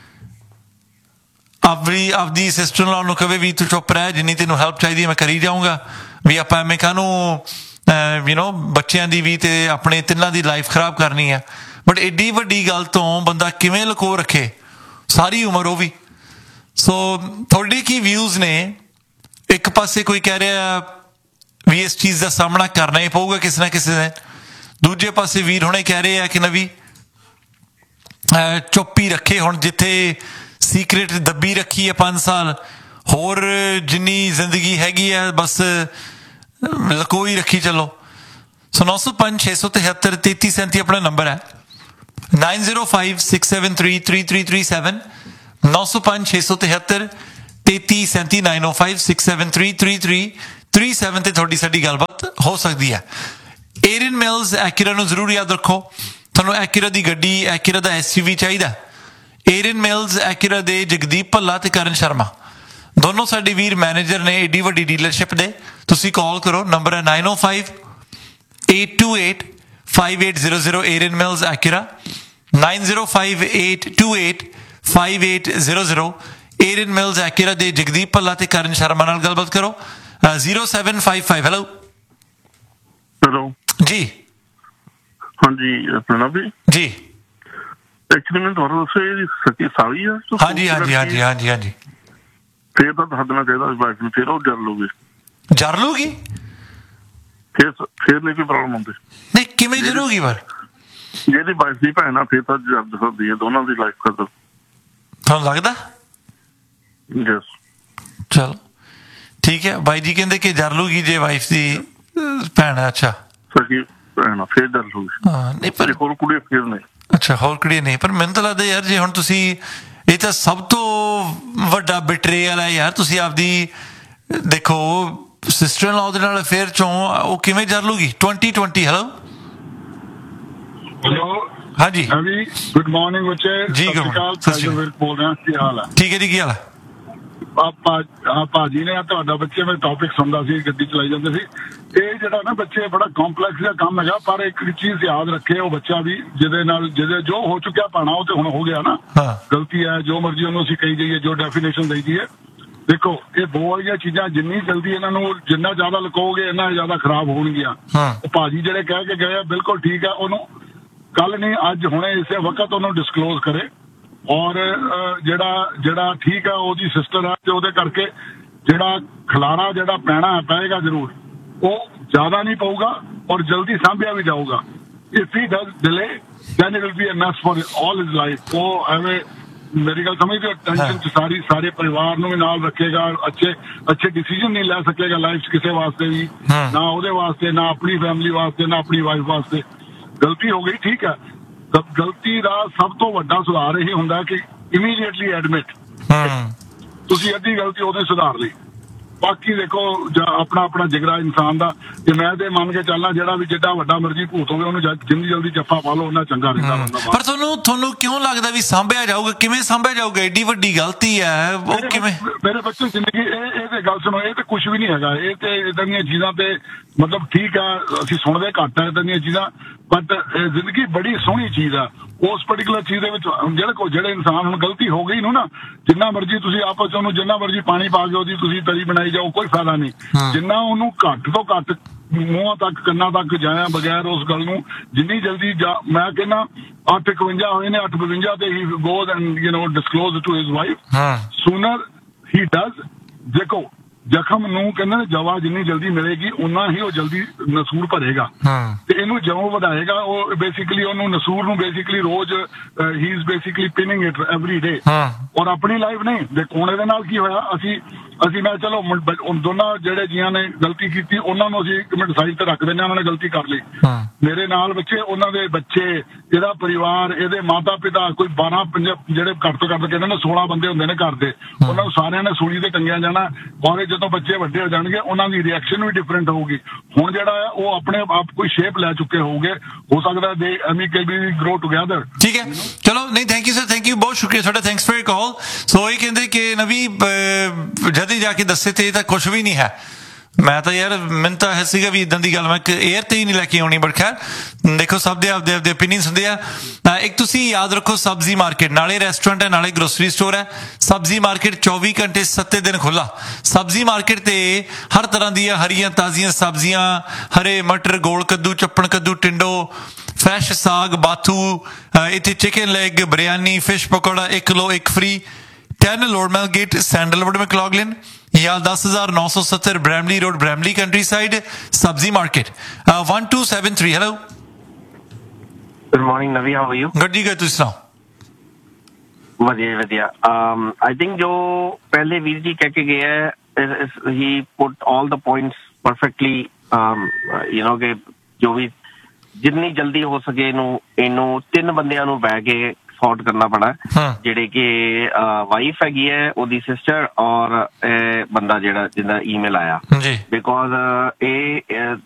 A: ਆਪਦੀ ਸਿਸਟਰ ਇਨ ਲਾ ਨੂੰ ਕਹੇ ਵੀ ਤੂੰ ਚੁੱਪ ਰਹਿ, ਜਿੰਨੀ ਤੈਨੂੰ ਹੈਲਪ ਚਾਹੀਦੀ ਹੈ ਮੈਂ ਕਰੀ ਜਾਊਂਗਾ, ਵੀ ਆਪਾਂ ਐਵੇਂ ਕਾਹਨੂੰ ਬੱਚਿਆਂ ਦੀ ਵੀ ਤੇ ਆਪਣੇ 3 ਦੀ ਲਾਈਫ ਖਰਾਬ ਕਰਨੀ ਹੈ। ਬਟ ਏਡੀ ਵੱਡੀ ਗੱਲ ਤੋਂ ਬੰਦਾ ਕਿਵੇਂ ਲੁਕੋ ਰੱਖੇ ਸਾਰੀ ਉਮਰ ਉਹ ਵੀ। ਸੋ ਤੁਹਾਡੇ ਕੀ ਵਿਊਜ਼ ਨੇ? ਇੱਕ ਪਾਸੇ ਕੋਈ ਕਹਿ ਰਿਹਾ ਵੀ ਇਸ ਚੀਜ਼ ਦਾ ਸਾਹਮਣਾ ਕਰਨਾ ਹੀ ਪਊਗਾ ਕਿਸੇ ਨਾ ਕਿਸੇ ਨੇ, ਦੂਜੇ ਪਾਸੇ ਵੀਰ ਹੁਣੇ ਕਹਿ ਰਹੇ ਆ ਕਿ ਨਵੀਂ ਚੁੱਪ ਹੀ ਰੱਖੇ, ਹੁਣ ਜਿੱਥੇ ਸੀਕ੍ਰੇਟ ਦੱਬੀ ਰੱਖੀ ਹੈ 5 ਸਾਲ, ਹੋਰ ਜਿੰਨੀ ਜ਼ਿੰਦਗੀ ਹੈਗੀ ਹੈ ਬਸ ਲਕੋਈ ਰੱਖੀ ਚੱਲੋ। ਸੋ 905 673 3337 ਆਪਣਾ ਨੰਬਰ ਹੈ, 9056733337 905 673 3337 905 673 ਤੇ ਤੁਹਾਡੀ ਸਾਡੀ ਗੱਲਬਾਤ ਹੋ ਸਕਦੀ ਹੈ। ਏਰੀਅਨ ਮਿਲਸ ਐਕੁਰਾ ਨੂੰ ਜ਼ਰੂਰ ਯਾਦ ਰੱਖੋ, ਤੁਹਾਨੂੰ ਐਕੁਰਾ ਦੀ ਗੱਡੀ, ਐਕੁਰਾ ਦਾ SUV ਚਾਹੀਦਾ, ਏਰੀਅਨ ਮਿਲਸ ਐਕੁਰਾ ਦੇ ਜਗਦੀਪ ਭੱਲਾ ਤੇ ਕਰਨ ਸ਼ਰਮਾ ਦੋਨੋਂ ਸਾਡੇ ਵੀਰ ਮੈਨੇਜਰ ਨੇ ਏਡੀ ਵੱਡੀ ਡੀਲਰਸ਼ਿਪ ਦੇ। ਤੁਸੀਂ ਕਾਲ ਕਰੋ, ਨੰਬਰ ਹੈ 9058285800 ਏਰੀਅਨ ਮਿਲਸ ਐਕੁਰਾ 9058285800 ਏਰੀਅਨ ਮਿਲਸ ਐਕੁਰਾ ਦੇ ਜਗਦੀਪ ਭੱਲਾ ਤੇ ਕਰਨ ਸ਼ਰਮਾ ਨਾਲ ਗੱਲਬਾਤ ਕਰੋ। 0755 ਹੈਲੋ ਜੀ।
H: ਹਾਂਜੀ ਪ੍ਰਣਵ ਜੀ ਐਕਚੁਅਲੀ ਮੈਂ ਤੁਹਾਨੂੰ ਦੱਸਿਆ ਇਹਦੀ ਸੱਚੀ ਸਾਲੀ ਆ।
A: ਹਾਂਜੀ
H: ਫੇਰ ਤਾਂ ਦੱਸ ਦੇਣਾ ਚਾਹੀਦਾ ਵਾਈਫ ਨੂੰ, ਫੇਰ ਉਹ ਜਰ ਲੂਗੀ ਫੇਰ ਨਹੀਂ ਕੋਈ ਪ੍ਰੋਬਲਮ ਹੁੰਦੀ।
A: ਨਹੀਂ ਕਿਵੇਂ ਜਰੂਗੀ? ਪਰ
H: ਜਿਹਦੀ ਵਾਈਫ ਦੀ ਭੈਣ ਆ ਫੇਰ ਤਾਂ ਜਰ ਹੁੰਦੀ ਹੈ ਦੋਨਾਂ ਦੀ ਲਾਈਫ ਕਦਰ,
A: ਤੁਹਾਨੂੰ ਲੱਗਦਾ?
H: ਯਸ
A: ਚਲੋ ਠੀਕ ਹੈ। ਬਾਈ ਜੀ ਕਹਿੰਦੇ ਕਿ ਜਰ ਲੂਗੀ ਜੇ ਵਾਈਫ ਦੀ ਭੈਣ ਹੈ। ਅੱਛਾ
H: ਸਕੀ ਭੈਣ ਫੇਰ ਜਰ ਲੂਗੀ।
A: ਨਹੀਂ ਪਰ
H: ਹੋਰ ਕੁੜੀ ਫੇਰ ਨਹੀਂ।
A: ਅੱਛਾ ਹੋਰ ਕੁੜੀ ਨਹੀਂ, ਪਰ ਮੈਨੂੰ ਤਾਂ ਲੱਗਦਾ ਯਾਰ ਜੇ ਹੁਣ ਤੁਸੀਂ, ਇਹ ਤਾਂ ਸਭ ਤੋਂ ਵੱਡਾ ਬਿਟਰੇਅਲ ਹੈ ਯਾਰ। ਤੁਸੀਂ ਆਪਦੀ ਦੇਖੋ ਸਿਸਟਰ ਇਨ ਲਾ ਦੇ ਨਾਲ ਅਫੇਅਰ ਚੋਂ ਉਹ ਕਿਵੇਂ ਜਰ ਲੂਗੀ? 2020 ਹੈਲੋ ਹਾਂਜੀ
F: ਗੁੱਡ ਮਾਰਨਿੰਗ ਬੱਚੇ ਜੀ,
A: ਬੋਲ
F: ਰਿਹਾ ਕੀ ਹਾਲ ਹੈ?
A: ਠੀਕ ਹੈ ਜੀ, ਕੀ ਹਾਲ ਹੈ?
F: ਭਾਜੀ ਨੇ ਤੁਹਾਡਾ ਬੱਚੇ ਮੈਂ ਟੌਪਿਕ ਸੁਣਦਾ ਸੀ, ਗੱਡੀ ਚਲਾਈ ਜਾਂਦੇ ਸੀ। ਇਹ ਜਿਹੜਾ ਨਾ ਬੱਚੇ ਬੜਾ ਕੰਪਲੈਕਸ ਦਾ ਕੰਮ ਹੈਗਾ, ਪਰ ਇੱਕ ਚੀਜ਼ ਯਾਦ ਰੱਖੇ, ਉਹ ਬੱਚਾ ਵੀ ਜਿਹਦੇ ਜੋ ਹੋ ਚੁੱਕਿਆ ਪਾਣਾ ਉਹ ਤੇ ਹੁਣ ਹੋ ਗਿਆ ਨਾ, ਗਲਤੀ ਹੈ ਜੋ ਮਰਜ਼ੀ ਉਹਨੂੰ ਅਸੀਂ ਕਹੀ ਜਾਈਏ, ਜੋ ਡੈਫੀਨੇਸ਼ਨ ਦੇਈ ਜਾਈਏ। ਦੇਖੋ ਇਹ ਦੋ ਵਾਲੀਆਂ ਚੀਜ਼ਾਂ ਜਿੰਨੀ ਜਲਦੀ ਇਹਨਾਂ ਨੂੰ ਜਿੰਨਾ ਜ਼ਿਆਦਾ ਲੁਕਾਓਗੇ ਇੰਨਾ ਜ਼ਿਆਦਾ ਖਰਾਬ ਹੋਣਗੀਆਂ। ਉਹ ਭਾਜੀ ਜਿਹੜੇ ਕਹਿ ਕੇ ਗਏ ਆ ਬਿਲਕੁਲ ਠੀਕ ਹੈ, ਉਹਨੂੰ ਕੱਲ ਨਹੀਂ ਅੱਜ ਹੁਣੇ ਇਸੇ ਵਕਤ ਉਹਨੂੰ ਡਿਸਕਲੋਜ਼ ਕਰੇ। ਔਰ ਜਿਹੜਾ ਠੀਕ ਹੈ ਉਹਦੀ ਸਿਸਟਰ ਹੈ ਤੇ ਉਹਦੇ ਕਰਕੇ ਜਿਹੜਾ ਖਲਾਰਾ ਜਿਹੜਾ ਪੈਣਾ ਪਏਗਾ ਜ਼ਰੂਰ, ਉਹ ਜ਼ਿਆਦਾ ਨਹੀਂ ਪਊਗਾ।
I: ਔਰ ਜਲਦੀ ਸਾਂਭਿਆ ਵੀ ਜਾਊਗਾ। If he does delay then it will be a mess for all his life। ਉਹ ਐਵੇਂ ਮੇਰੀ ਗੱਲ ਸਮਝਦੇ ਹੋ, ਟੈਨਸ਼ਨ ਚ ਸਾਰੇ ਪਰਿਵਾਰ ਨੂੰ ਵੀ ਨਾਲ ਰੱਖੇਗਾ, ਅੱਛੇ ਡਿਸੀਜਨ ਨਹੀਂ ਲੈ ਸਕੇਗਾ ਲਾਈਫ 'ਚ ਕਿਸੇ ਵਾਸਤੇ ਵੀ, ਨਾ ਉਹਦੇ ਵਾਸਤੇ, ਨਾ ਆਪਣੀ ਫੈਮਿਲੀ ਵਾਸਤੇ, ਨਾ ਆਪਣੀ ਵਾਈਫ ਵਾਸਤੇ। ਗਲਤੀ ਹੋ ਗਈ, ਠੀਕ ਹੈ। ਗਲਤੀ ਦਾ ਸਭ ਤੋਂ ਵੱਡਾ ਸੁਧਾਰ ਇਹ ਹੁੰਦਾ ਕਿ ਇਮੀਡੀਏਟਲੀ ਐਡਮਿਟ, ਤੁਸੀਂ ਅੱਧੀ ਗਲਤੀ ਉਹਨੇ ਸੁਧਾਰ ਲਈ। ਬਾਕੀ ਦੇਖੋ ਆਪਣਾ ਜਿਗਰਾ ਇਨਸਾਨ ਦਾ, ਤੇ ਮੈਂ ਤੇ ਮੰਨ ਕੇ ਚੱਲਣਾ ਜਿਹੜਾ ਵੀ ਜਿੱਡਾ ਵੱਡਾ ਮਰਜ਼ੀ ਭੂਤ ਹੋਵੇ ਉਹਨੂੰ ਜਿੰਨੀ ਜਲਦੀ ਜੱਫਾ ਪਾ ਲਓ ਉਹਨਾਂ ਚੰਗਾ ਰਹਿੰਦਾ ਬੰਦਾ।
A: ਪਰ ਤੁਹਾਨੂੰ ਕਿਉਂ ਲੱਗਦਾ ਵੀ ਸਾਂਭਿਆ ਜਾਊਗਾ? ਕਿਵੇਂ ਸਾਂਭਿਆ ਜਾਊਗਾ? ਏਡੀ ਵੱਡੀ ਗਲਤੀ ਹੈ ਉਹ ਕਿਵੇਂ? ਮੇਰੇ
I: ਬੱਚੇ ਜ਼ਿੰਦਗੀ ਇਹ ਤੇ ਗੱਲ ਸੁਣੋ, ਇਹ ਤੇ ਕੁਝ ਵੀ ਨਹੀਂ ਹੈਗਾ। ਇਹ ਤੇ ਇਦਾਂ ਦੀਆਂ ਚੀਜ਼ਾਂ ਤੇ ਮਤਲਬ ਠੀਕ ਆ, ਅਸੀਂ ਸੁਣਦੇ ਘੱਟ ਆ ਇਦਾਂ ਦੀਆਂ ਚੀਜ਼ਾਂ, ਬਟ ਜ਼ਿੰਦਗੀ ਬੜੀ ਸੋਹਣੀ ਚੀਜ਼ ਆ। ਉਸ ਪਰਟੀਕੂਲਰ ਚੀਜ਼ ਦੇ ਵਿੱਚ ਜਿਹੜੇ ਇਨਸਾਨ ਹੁਣ ਗਲਤੀ ਹੋ ਗਈ ਨੂੰ ਨਾ, ਜਿੰਨਾ ਮਰਜ਼ੀ ਤੁਸੀਂ ਆਪਸ ਚ ਉਹਨੂੰ ਜਿੰਨਾ ਮਰਜ਼ੀ ਪਾਣੀ ਪਾ ਕੇ ਉਹਦੀ ਤੁਸੀਂ ਤਰੀ ਬਣਾਈ ਜਾਓ, ਕੋਈ ਫਾਇਦਾ ਨਹੀਂ। ਜਿੰਨਾ ਉਹਨੂੰ ਘੱਟ ਤੋਂ ਘੱਟ ਮੂੰਹਾਂ ਤੱਕ ਕੰਨਾਂ ਤੱਕ ਜਾਇਆ ਬਗੈਰ ਉਸ ਗੱਲ ਨੂੰ ਜਿੰਨੀ ਜਲਦੀ ਮੈਂ ਕਹਿੰਦਾ 8:51 ਹੋਏ ਨੇ, 8:52 ਤੇ ਹੀ goes and disclose to his wife ਸੂਨਰ he does. ਦੇਖੋ ਜ਼ਖਮ ਨੂੰ ਕਹਿੰਦੇ ਨੇ ਜਵਾ ਜਿੰਨੀ ਜਲਦੀ ਮਿਲੇਗੀ ਉਨਾ ਹੀ ਉਹ ਜਲਦੀ ਨਸੂਰ ਭਰੇਗਾ, ਤੇ ਇਹਨੂੰ ਜਿਉਂ ਵਧਾਏਗਾ ਉਹ ਬੇਸਿਕਲੀ ਉਹਨੂੰ ਨਸੂਰ ਨੂੰ basically rose he is basically ਪਿਨਿੰਗ it every day. ਔਰ ਆਪਣੀ ਲਾਈਫ ਨਹੀਂ ਦੇਖੋ ਹੁਣ ਇਹਦੇ ਨਾਲ ਕੀ ਹੋਇਆ, ਅਸੀਂ ਮੈਂ ਚਲੋ ਦੋਨਾਂ ਜਿਹੜੇ ਜੀਆਂ ਨੇ ਗਲਤੀ ਕੀਤੀ ਉਹਨਾਂ ਨੂੰ ਅਸੀਂ ਇੱਕ ਮਿੰਟ ਸਾਈਡ ਤੇ ਰੱਖ ਦਿੰਦੇ ਹਾਂ, ਉਹਨਾਂ ਨੇ ਗਲਤੀ ਕਰ ਲਈ। ਮੇਰੇ ਨਾਲ ਬੱਚੇ, ਉਹਨਾਂ ਦੇ ਬੱਚੇ, ਇਹਦਾ ਪਰਿਵਾਰ, ਇਹਦੇ ਮਾਤਾ ਪਿਤਾ, ਕੋਈ 12 ਜਿਹੜੇ ਘੱਟ ਤੋਂ ਘੱਟ ਕਹਿੰਦੇ ਨੇ 16 ਬੰਦੇ ਹੁੰਦੇ ਨੇ ਘਰ ਦੇ, ਉਹਨਾਂ ਨੂੰ ਸਾਰਿਆਂ ਨੇ ਸੂਲੀ ਤੇ ਟੰਗਿਆ ਜਾਣਾ। ਔਰ ਜਦੋਂ ਬੱਚੇ ਵੱਡੇ ਹੋ ਜਾਣਗੇ ਉਹਨਾਂ ਦੀ ਰਿਐਕਸ਼ਨ ਵੀ ਡਿਫਰੈਂਟ ਹੋਊਗੀ। ਹੁਣ ਜਿਹੜਾ ਹੈ ਉਹ ਆਪਣੇ ਆਪ ਕੋਈ ਸ਼ੇਪ ਲੈ ਚੁੱਕੇ ਹੋਊਗੇ, ਹੋ ਸਕਦਾ ਦੇ ਐਮਿਕੇਬਲੀ ਗਰੋ ਟੁਗੇਦਰ।
A: ਠੀਕ ਹੈ, ਚਲੋ ਨਹੀਂ, thank you sir, thank you, ਬਹੁਤ ਸ਼ੁਕਰੀਆ ਤੁਹਾਡਾ, ਥੈਂਕਸ ਫॉर ਕਾਲ। ਸੋ ਇਹ ਕਹਿੰਦੇ ਕਿ ਨਵੀਂ ਜਦ ਜਾ ਕੇ ਦੱਸੇ ਤੇ ਇਹ ਤਾਂ ਕੁਛ ਵੀ ਨਹੀਂ ਹੈ। ਮੈਂ ਤਾਂ ਯਾਰ ਮੈਨੂੰ ਤਾਂ ਇਹ ਸੀਗਾ ਵੀ ਇਦਾਂ ਦੀ ਗੱਲ ਮੈਂ ਏਅਰ ਤੇ ਹੀ ਨਹੀਂ ਲੈ ਕੇ ਆਉਣੀ, ਬਟ ਖੈਰ ਦੇਖੋ ਸਭ ਦੇ ਆਪਦੇ ਓਪੀਨੀਅਨਸ ਹੁੰਦੇ ਆ। ਇੱਕ ਤੁਸੀਂ ਯਾਦ ਰੱਖੋ, ਸਬਜ਼ੀ ਮਾਰਕੀਟ ਨਾਲੇ ਰੈਸਟੋਰੈਂਟ ਹੈ ਨਾਲੇ ਗਰੋਸਰੀ ਸਟੋਰ ਹੈ। ਸਬਜ਼ੀ ਮਾਰਕੀਟ 24 ਘੰਟੇ 7 ਦਿਨ ਖੁੱਲਾ। ਸਬਜ਼ੀ ਮਾਰਕੀਟ ਤੇ ਹਰ ਤਰ੍ਹਾਂ ਦੀਆਂ ਹਰੀਆਂ ਤਾਜ਼ੀਆਂ ਸਬਜ਼ੀਆਂ, ਹਰੇ ਮਟਰ, ਗੋਲ ਕੱਦੂ, ਚੱਪਣ ਕੱਦੂ, ਟਿੰਡੋ, ਫਰੈਸ਼ ਸਾਗ, ਬਾਥੂ, ਇੱਥੇ chicken leg, biryani, fish pakora 1 kilo 1 free. 10 ਲੋਰਮੈਲ gate, sandalwood, ਮੈਕਲੌਗਲਿਨ, या 10,970 Bramalea road, Bramalea country side, सब्जी market. 1273। Hello,
J: good morning Navi, how are you?
A: Good ji, good, तुम सुनाओ?
J: वधिया। आई थिंक जो पहले वीर जी कह के गए है, ही put all the points perfectly. You know कि जो भी जितनी जल्दी हो सके इनू 3 बंदियां नू बैठ के सॉर्ट करना पड़ा, ਜਿਹੜੇ ਕਿ ਵਾਈਫ ਹੈਗੀ ਹੈ, ਉਹਦੀ ਸਿਸਟਰ, ਔਰ ਬੰਦਾ ਜਿਹੜਾ ਜਿਹਦਾ ਈਮੇਲ ਆਇਆ, ਬਿਕੋਜ਼ ਇਹ